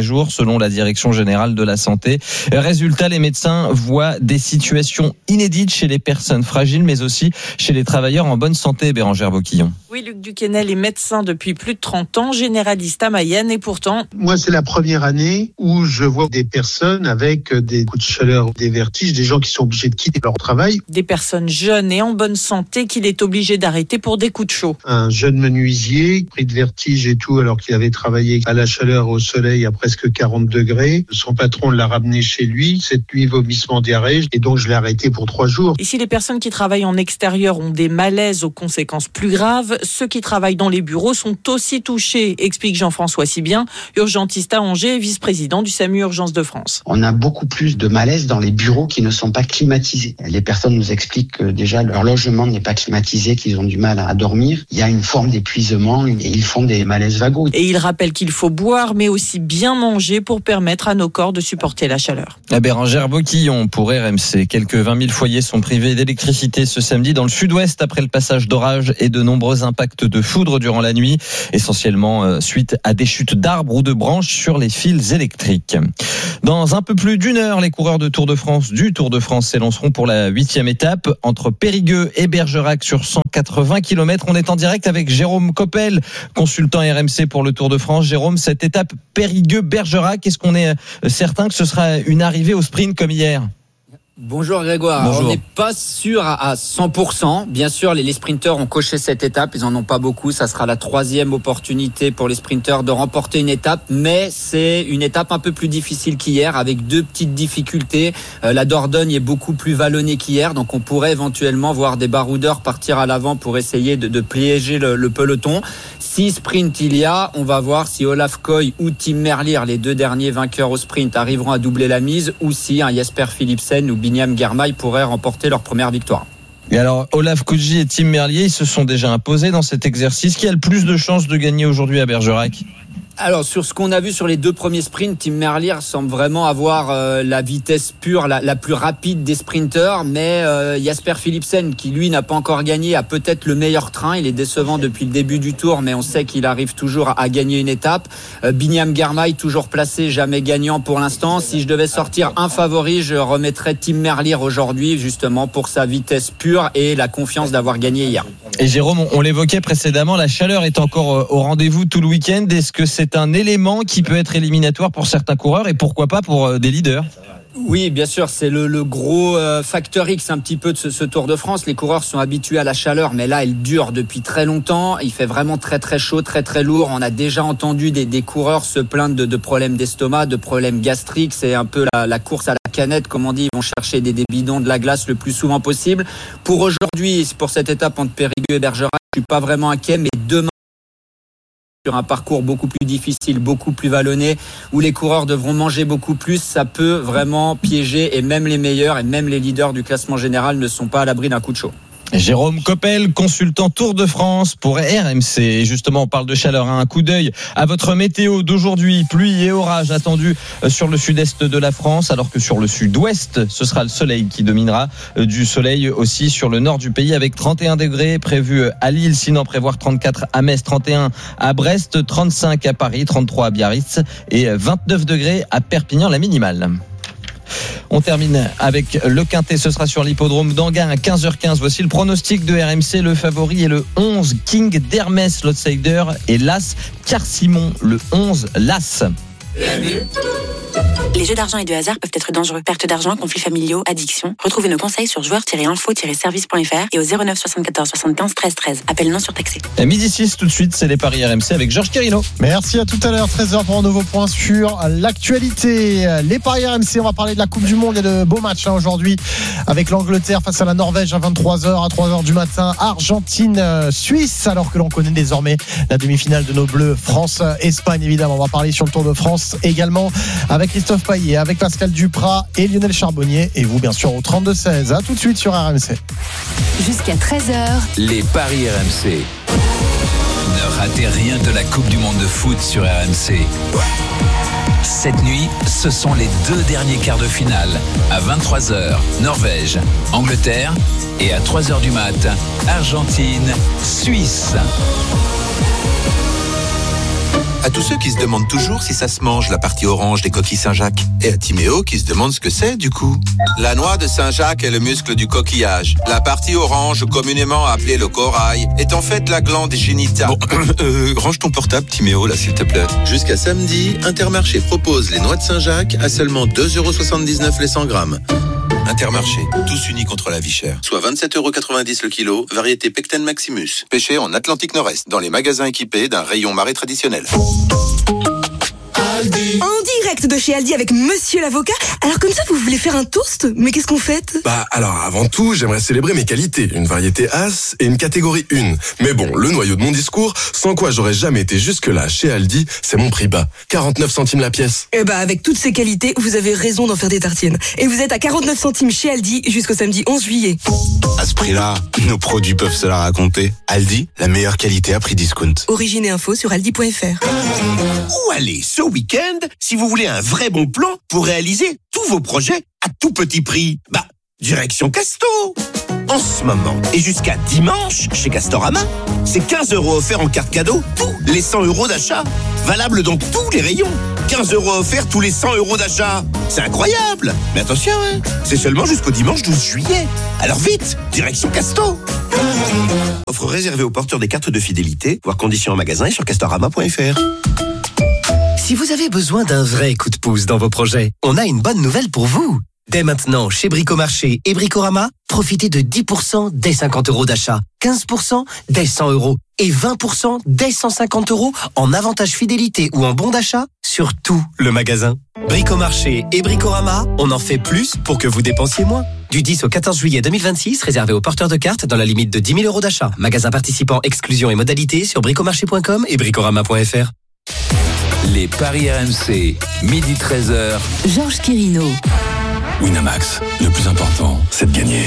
jours, selon la Direction générale de la santé. Résultat, les médecins voient des situations inédites chez les personnes fragiles, mais aussi chez les travailleurs en bonne santé. Bérangère Boquillon. Oui, Luc Duquesnel est médecin depuis plus de trente ans, généraliste à Mayenne, et pourtant... Moi, c'est la première année où je vois des personnes avec des coups de chaleur, des vertiges, des gens qui sont obligés de quitter leur travail. Des personnes jeunes et en bonne santé qu'il est obligé d'arrêter pour des coups de chaud. Un jeune menuisier, pris de vertige et tout, alors qu'il avait travaillé à la chaleur, au soleil, à presque quarante degrés. Son patron l'a ramené chez lui. Cette nuit, vomissement, diarrhée, et donc je l'ai arrêté pour trois jours. Et si les personnes qui travaillent en extérieur ont des malaises aux conséquences plus graves, ceux qui travaillent dans les bureaux sont aussi touchés, explique Jean-François Sibien, urgentiste à Angers et vice-président du SAMU Urgence de France. On a beaucoup plus de malaise dans les bureaux qui ne sont pas climatisés. Les personnes nous expliquent que déjà leur logement n'est pas climatisé, qu'ils ont du mal à dormir. Il y a une forme d'épuisement et ils font des malaises vagos. Et il rappelle qu'il faut boire mais aussi bien manger pour permettre à nos corps de supporter la chaleur. La Bérangère Boquillon pour R M C. Quelques vingt mille foyers sont privés d'électricité ce samedi dans le sud-ouest après le passage d'orage et de nombreux impacts de foudre durant la nuit, essentiellement suite à des chutes d'arbres ou de branches sur les fils électriques. Dans un peu plus d'une heure, les coureurs de Tour de France du Tour de France s'élanceront pour la huitième étape entre Périgueux et Bergerac sur cent quatre-vingts kilomètres. On est en direct avec Jérôme Coppel, consultant R M C pour le Tour de France. Jérôme, cette étape Périgueux-Bergerac, est-ce qu'on est certain que ce sera une arrivée au sprint comme hier ? Bonjour Grégoire. Bonjour. Alors, on n'est pas sûr à cent pour cent. Bien sûr, les, les sprinteurs ont coché cette étape. Ils en ont pas beaucoup. Ça sera la troisième opportunité pour les sprinteurs de remporter une étape. Mais c'est une étape un peu plus difficile qu'hier, avec deux petites difficultés. Euh, la Dordogne est beaucoup plus vallonnée qu'hier. Donc, on pourrait éventuellement voir des baroudeurs partir à l'avant pour essayer de, de piéger le, le peloton. Si sprint il y a, on va voir si Olaf Koy ou Tim Merlier, les deux derniers vainqueurs au sprint, arriveront à doubler la mise, ou si un Jesper Philipsen ou Binyam Girmay pourraient remporter leur première victoire. Et alors, Olaf Koy et Tim Merlier, ils se sont déjà imposés dans cet exercice. Qui a le plus de chances de gagner aujourd'hui à Bergerac ? Alors, sur ce qu'on a vu sur les deux premiers sprints, Tim Merlier semble vraiment avoir euh, la vitesse pure, la, la plus rapide des sprinteurs, mais euh, Jesper Philipsen, qui lui n'a pas encore gagné, a peut-être le meilleur train. Il est décevant depuis le début du tour, mais on sait qu'il arrive toujours à, à gagner une étape. Euh, Binyam Girmay, toujours placé, jamais gagnant pour l'instant. Si je devais sortir un favori, je remettrais Tim Merlier aujourd'hui, justement pour sa vitesse pure et la confiance d'avoir gagné hier. Et Jérôme, on l'évoquait précédemment, la chaleur est encore au rendez-vous tout le week-end. Est-ce que c'est C'est un élément qui peut être éliminatoire pour certains coureurs et pourquoi pas pour des leaders? Oui, bien sûr, c'est le, le gros euh, facteur X un petit peu de ce, ce Tour de France. Les coureurs sont habitués à la chaleur, mais là, elle dure depuis très longtemps. Il fait vraiment très très chaud, très très lourd. On a déjà entendu des, des coureurs se plaindre de, de problèmes d'estomac, de problèmes gastriques. C'est un peu la, la course à la canette, comme on dit. Ils vont chercher des, des bidons, de la glace le plus souvent possible. Pour aujourd'hui, pour cette étape entre Périgueux et Bergerac, je suis pas vraiment inquiet, mais demain, sur un parcours beaucoup plus difficile, beaucoup plus vallonné, où les coureurs devront manger beaucoup plus, ça peut vraiment piéger, et même les meilleurs et même les leaders du classement général ne sont pas à l'abri d'un coup de chaud. Jérôme Coppel, consultant Tour de France pour R M C. Et justement, on parle de chaleur. Un coup d'œil à votre météo d'aujourd'hui. Pluie et orage attendus sur le sud-est de la France, alors que sur le sud-ouest, ce sera le soleil qui dominera. Du soleil aussi sur le nord du pays, avec trente et un degrés prévus à Lille, sinon prévoir trente-quatre à Metz, trente et un à Brest, trente-cinq à Paris, trente-trois à Biarritz et vingt-neuf degrés à Perpignan, la minimale. On termine avec le Quintet, ce sera sur l'hippodrome d'Anguin à quinze heures quinze. Voici le pronostic de R M C. Le favori est le onze King d'Hermès, l'outsider, et l'As Car-Simon, le onze l'As. Les jeux d'argent et de hasard peuvent être dangereux. Perte d'argent, conflits familiaux, addiction. Retrouvez nos conseils sur joueurs tiret info tiret service point f r et au zéro neuf soixante-quatorze soixante-quinze treize treize. Appel non surtaxé. À midi six, tout de suite, c'est les paris R M C avec Georges Quirino. Merci, à tout à l'heure, treize heures pour un nouveau point sur l'actualité. Les paris R M C, on va parler de la Coupe du Monde et de beaux matchs hein, aujourd'hui avec l'Angleterre face à la Norvège à vingt-trois heures, à trois heures du matin, Argentine-Suisse, alors que l'on connaît désormais la demi-finale de nos Bleus, France-Espagne évidemment. On va parler sur le Tour de France également avec Christophe Payet, avec Pascal Duprat et Lionel Charbonnier, et vous bien sûr au trente-deux seize. À tout de suite sur R M C. Jusqu'à treize heures. Les paris R M C. Ne ratez rien de la Coupe du Monde de foot sur R M C. Cette nuit, ce sont les deux derniers quarts de finale. À vingt-trois heures, Norvège, Angleterre, et à trois heures du mat, Argentine, Suisse. À tous ceux qui se demandent toujours si ça se mange, la partie orange des coquilles Saint-Jacques. Et à Timéo qui se demande ce que c'est, du coup. La noix de Saint-Jacques est le muscle du coquillage. La partie orange, communément appelée le corail, est en fait la glande génitale. Bon, euh, range ton portable, Timéo, là, s'il te plaît. Jusqu'à samedi, Intermarché propose les noix de Saint-Jacques à seulement deux euros soixante-dix-neuf les cent grammes. Intermarché, tous unis contre la vie chère. Soit vingt-sept euros quatre-vingt-dix le kilo, variété Pecten Maximus. Pêché en Atlantique Nord-Est, dans les magasins équipés d'un rayon marée traditionnel. En direct de chez Aldi avec Monsieur l'avocat. Alors comme ça, vous voulez faire un toast? Mais qu'est-ce qu'on fait? Bah alors avant tout, j'aimerais célébrer mes qualités. Une variété As et une catégorie un. Mais bon, le noyau de mon discours, sans quoi j'aurais jamais été jusque-là chez Aldi, c'est mon prix bas. quarante-neuf centimes la pièce. Eh bah avec toutes ces qualités, vous avez raison d'en faire des tartines. Et vous êtes à quarante-neuf centimes chez Aldi jusqu'au samedi onze juillet. À ce prix-là, nos produits peuvent se la raconter. Aldi, la meilleure qualité à prix discount. Origine et info sur aldi point fr. Où aller ce week-end si vous voulez un vrai bon plan pour réaliser tous vos projets à tout petit prix? Bah, direction Casto. En ce moment et jusqu'à dimanche chez Castorama, c'est quinze euros offerts en carte cadeau tous les cent euros d'achat. Valable dans tous les rayons. quinze euros offerts tous les cent euros d'achat. C'est incroyable. Mais attention, hein, c'est seulement jusqu'au dimanche douze juillet. Alors vite, direction Casto. Offre réservée aux porteurs des cartes de fidélité, voire conditions en magasin et sur castorama point fr. Si vous avez besoin d'un vrai coup de pouce dans vos projets, on a une bonne nouvelle pour vous. Dès maintenant, chez Bricomarché et Bricorama, profitez de dix pour cent dès cinquante euros d'achat, quinze pour cent dès cent euros et vingt pour cent dès cent cinquante euros en avantage fidélité ou en bon d'achat sur tout le magasin. Bricomarché et Bricorama, on en fait plus pour que vous dépensiez moins. Du dix au quatorze juillet deux mille vingt-six, réservé aux porteurs de cartes dans la limite de dix mille euros d'achat. Magasin participant, exclusion et modalités sur bricomarché point com et bricorama point fr. Les paris R M C, midi treize heures. Georges Quirino. Winamax, le plus important, c'est de gagner.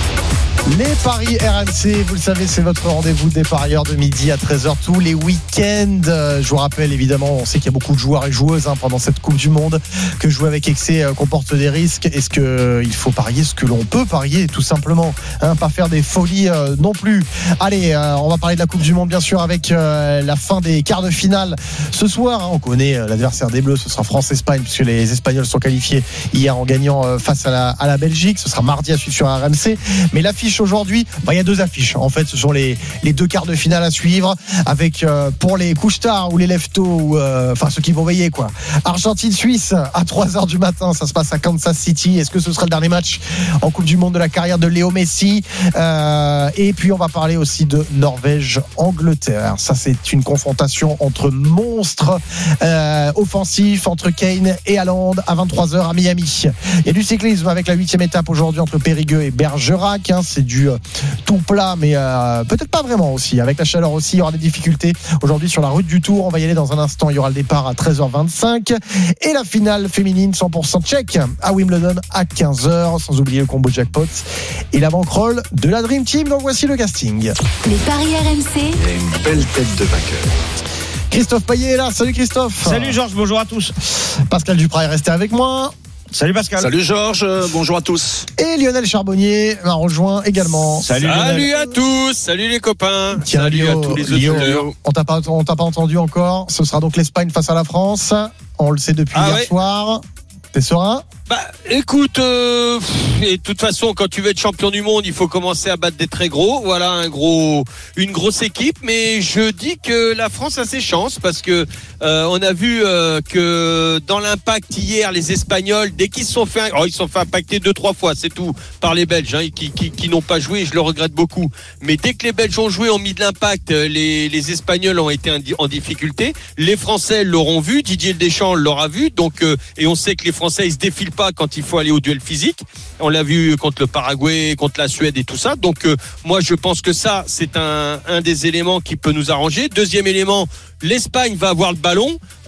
Les paris R M C, vous le savez, c'est votre rendez-vous des parieurs de midi à treize heures tous les week-ends. Je vous rappelle, évidemment, on sait qu'il y a beaucoup de joueurs et joueuses hein, pendant cette Coupe du Monde, que jouer avec excès euh, comporte des risques. Est-ce qu'il faut parier ce que l'on peut parier, tout simplement, hein, pas faire des folies euh, non plus. Allez, euh, on va parler de la Coupe du Monde, bien sûr, avec euh, la fin des quarts de finale. Ce soir, hein, on connaît euh, l'adversaire des Bleus, ce sera France-Espagne, puisque les Espagnols sont qualifiés hier en gagnant euh, face à la, à la Belgique. Ce sera mardi à suivre sur R M C. Mais l'affiche aujourd'hui, bah, il y a deux affiches. En fait, ce sont les, les deux quarts de finale à suivre avec euh, pour les couche-tard ou les leftos, ou euh, enfin ceux qui vont veiller quoi. Argentine-Suisse à trois heures du matin, ça se passe à Kansas City. Est-ce que ce sera le dernier match en Coupe du Monde de la carrière de Léo Messi? euh, Et puis on va parler aussi de Norvège-Angleterre. Ça, c'est une confrontation entre monstres euh, offensifs, entre Kane et Haaland à vingt-trois heures à Miami. Il y a du cyclisme avec la huitième étape aujourd'hui entre Périgueux et Bergerac. Hein, c'est du euh, tout plat, mais euh, peut-être pas vraiment aussi. Avec la chaleur aussi, il y aura des difficultés aujourd'hui sur la route du Tour. On va y aller dans un instant. Il y aura le départ à treize heures vingt-cinq et la finale féminine cent pour cent tchèque à Wimbledon à quinze heures. Sans oublier le combo jackpot et la banquerolle de la Dream Team. Donc voici le casting. Les paris R M C. Il y a une belle tête de vainqueur. Christophe Payet est là. Salut Christophe. Salut Georges, bonjour à tous. Pascal Duprat est resté avec moi. Salut Pascal. Salut Georges, bonjour à tous. Et Lionel Charbonnier m'a rejoint également. Salut, salut à tous, salut les copains. Tiens, salut Lio, à tous les Lio, auditeurs. on t'a pas, on t'a pas entendu encore. Ce sera donc l'Espagne face à la France. On le sait depuis ah hier ouais. soir. T'es serein? Bah, écoute, euh, et de toute façon, quand tu veux être champion du monde, il faut commencer à battre des très gros. Voilà, un gros, une grosse équipe. Mais je dis que la France a ses chances parce que euh, on a vu euh, que dans l'impact hier, les Espagnols, dès qu'ils se sont fait, oh, ils se sont fait impacter deux trois fois, c'est tout, par les Belges, hein, qui, qui, qui n'ont pas joué. Je le regrette beaucoup. Mais dès que les Belges ont joué, ont mis de l'impact, les, les Espagnols ont été en difficulté. Les Français l'auront vu, Didier Deschamps l'aura vu. Donc, euh, et on sait que les Français, ils se défilent pas quand il faut aller au duel physique. On l'a vu contre le Paraguay, contre la Suède et tout ça. Donc euh, moi je pense que ça c'est un, un des éléments qui peut nous arranger. Deuxième élément, l'Espagne va avoir le ballon.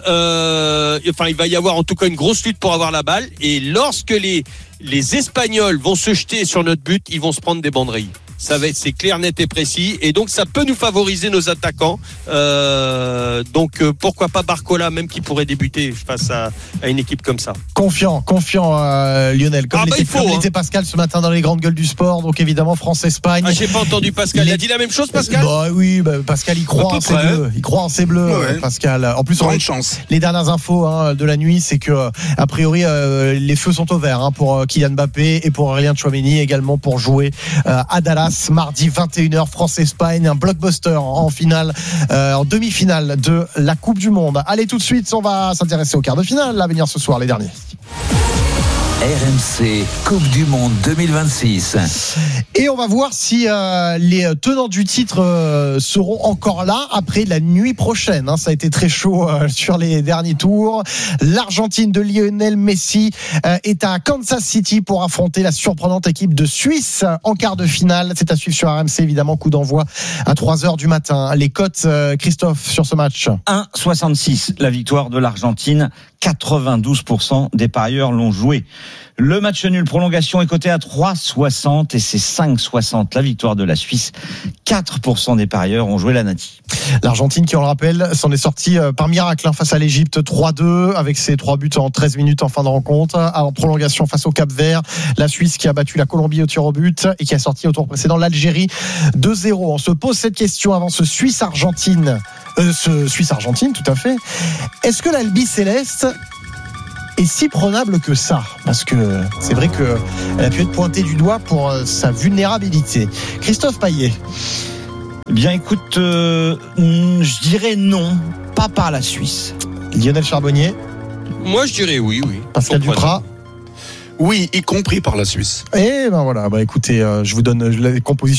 Euh, enfin il va y avoir en tout cas une grosse lutte pour avoir la balle. Et lorsque les, les Espagnols vont se jeter sur notre but, ils vont se prendre des banderilles. Ça va être c'est clair, net et précis, et donc ça peut nous favoriser nos attaquants. Euh, donc euh, pourquoi pas Barcola, même qui pourrait débuter face à, à une équipe comme ça. Confiant, confiant euh, Lionel, comme ah bah l'était, faut, comme hein. l'était Pascal ce matin dans les grandes gueules du sport. Donc évidemment France-Espagne. Ah, j'ai pas entendu Pascal. Les... Il a dit la même chose, Pascal. Bah oui, bah, Pascal il croit en ses bleus. Il croit en ses bleus, ouais. Pascal. En plus, on a chance. Les dernières infos hein, de la nuit, c'est que a priori euh, les feux sont au vert hein, pour euh, Kylian Mbappé et pour Aurélien Tchouaméni également pour jouer euh, à Dallas mardi vingt et une heures France-Espagne, un blockbuster en finale, euh, en demi-finale de la Coupe du Monde. Allez, tout de suite, on va s'intéresser au quart de finale à venir ce soir, les derniers. R M C Coupe du Monde deux mille vingt-six. Et on va voir si euh, les tenants du titre euh, seront encore là après la nuit prochaine. Hein. Ça a été très chaud euh, sur les derniers tours. L'Argentine de Lionel Messi euh, est à Kansas City pour affronter la surprenante équipe de Suisse en quart de finale. C'est à suivre sur R M C, évidemment. Coup d'envoi à trois heures du matin. Les cotes, euh, Christophe, sur ce match. un virgule soixante-six, la victoire de l'Argentine. quatre-vingt-douze pour cent des parieurs l'ont joué. Le match nul prolongation est coté à trois virgule soixante et c'est cinq virgule soixante la victoire de la Suisse. quatre pour cent des parieurs ont joué la Nati. L'Argentine qui, on le rappelle, s'en est sortie par miracle hein, face à l'Égypte trois deux avec ses trois buts en treize minutes en fin de rencontre. En prolongation face au Cap-Vert, la Suisse qui a battu la Colombie au tir au but et qui a sorti au tour précédent l'Algérie deux zéro. On se pose cette question avant ce Suisse-Argentine. Euh, ce Suisse-Argentine, tout à fait. Est-ce que l'Albi Céleste est si prenable que ça? Parce que c'est vrai qu'elle a pu être pointée du doigt pour sa vulnérabilité. Christophe Payet. Bien écoute, euh, je dirais non, pas par la Suisse. Lionel Charbonnier. Moi je dirais oui, oui. Pascal Duprat. Oui, y compris par la Suisse. Et ben voilà, bah écoutez, euh, je vous donne la composition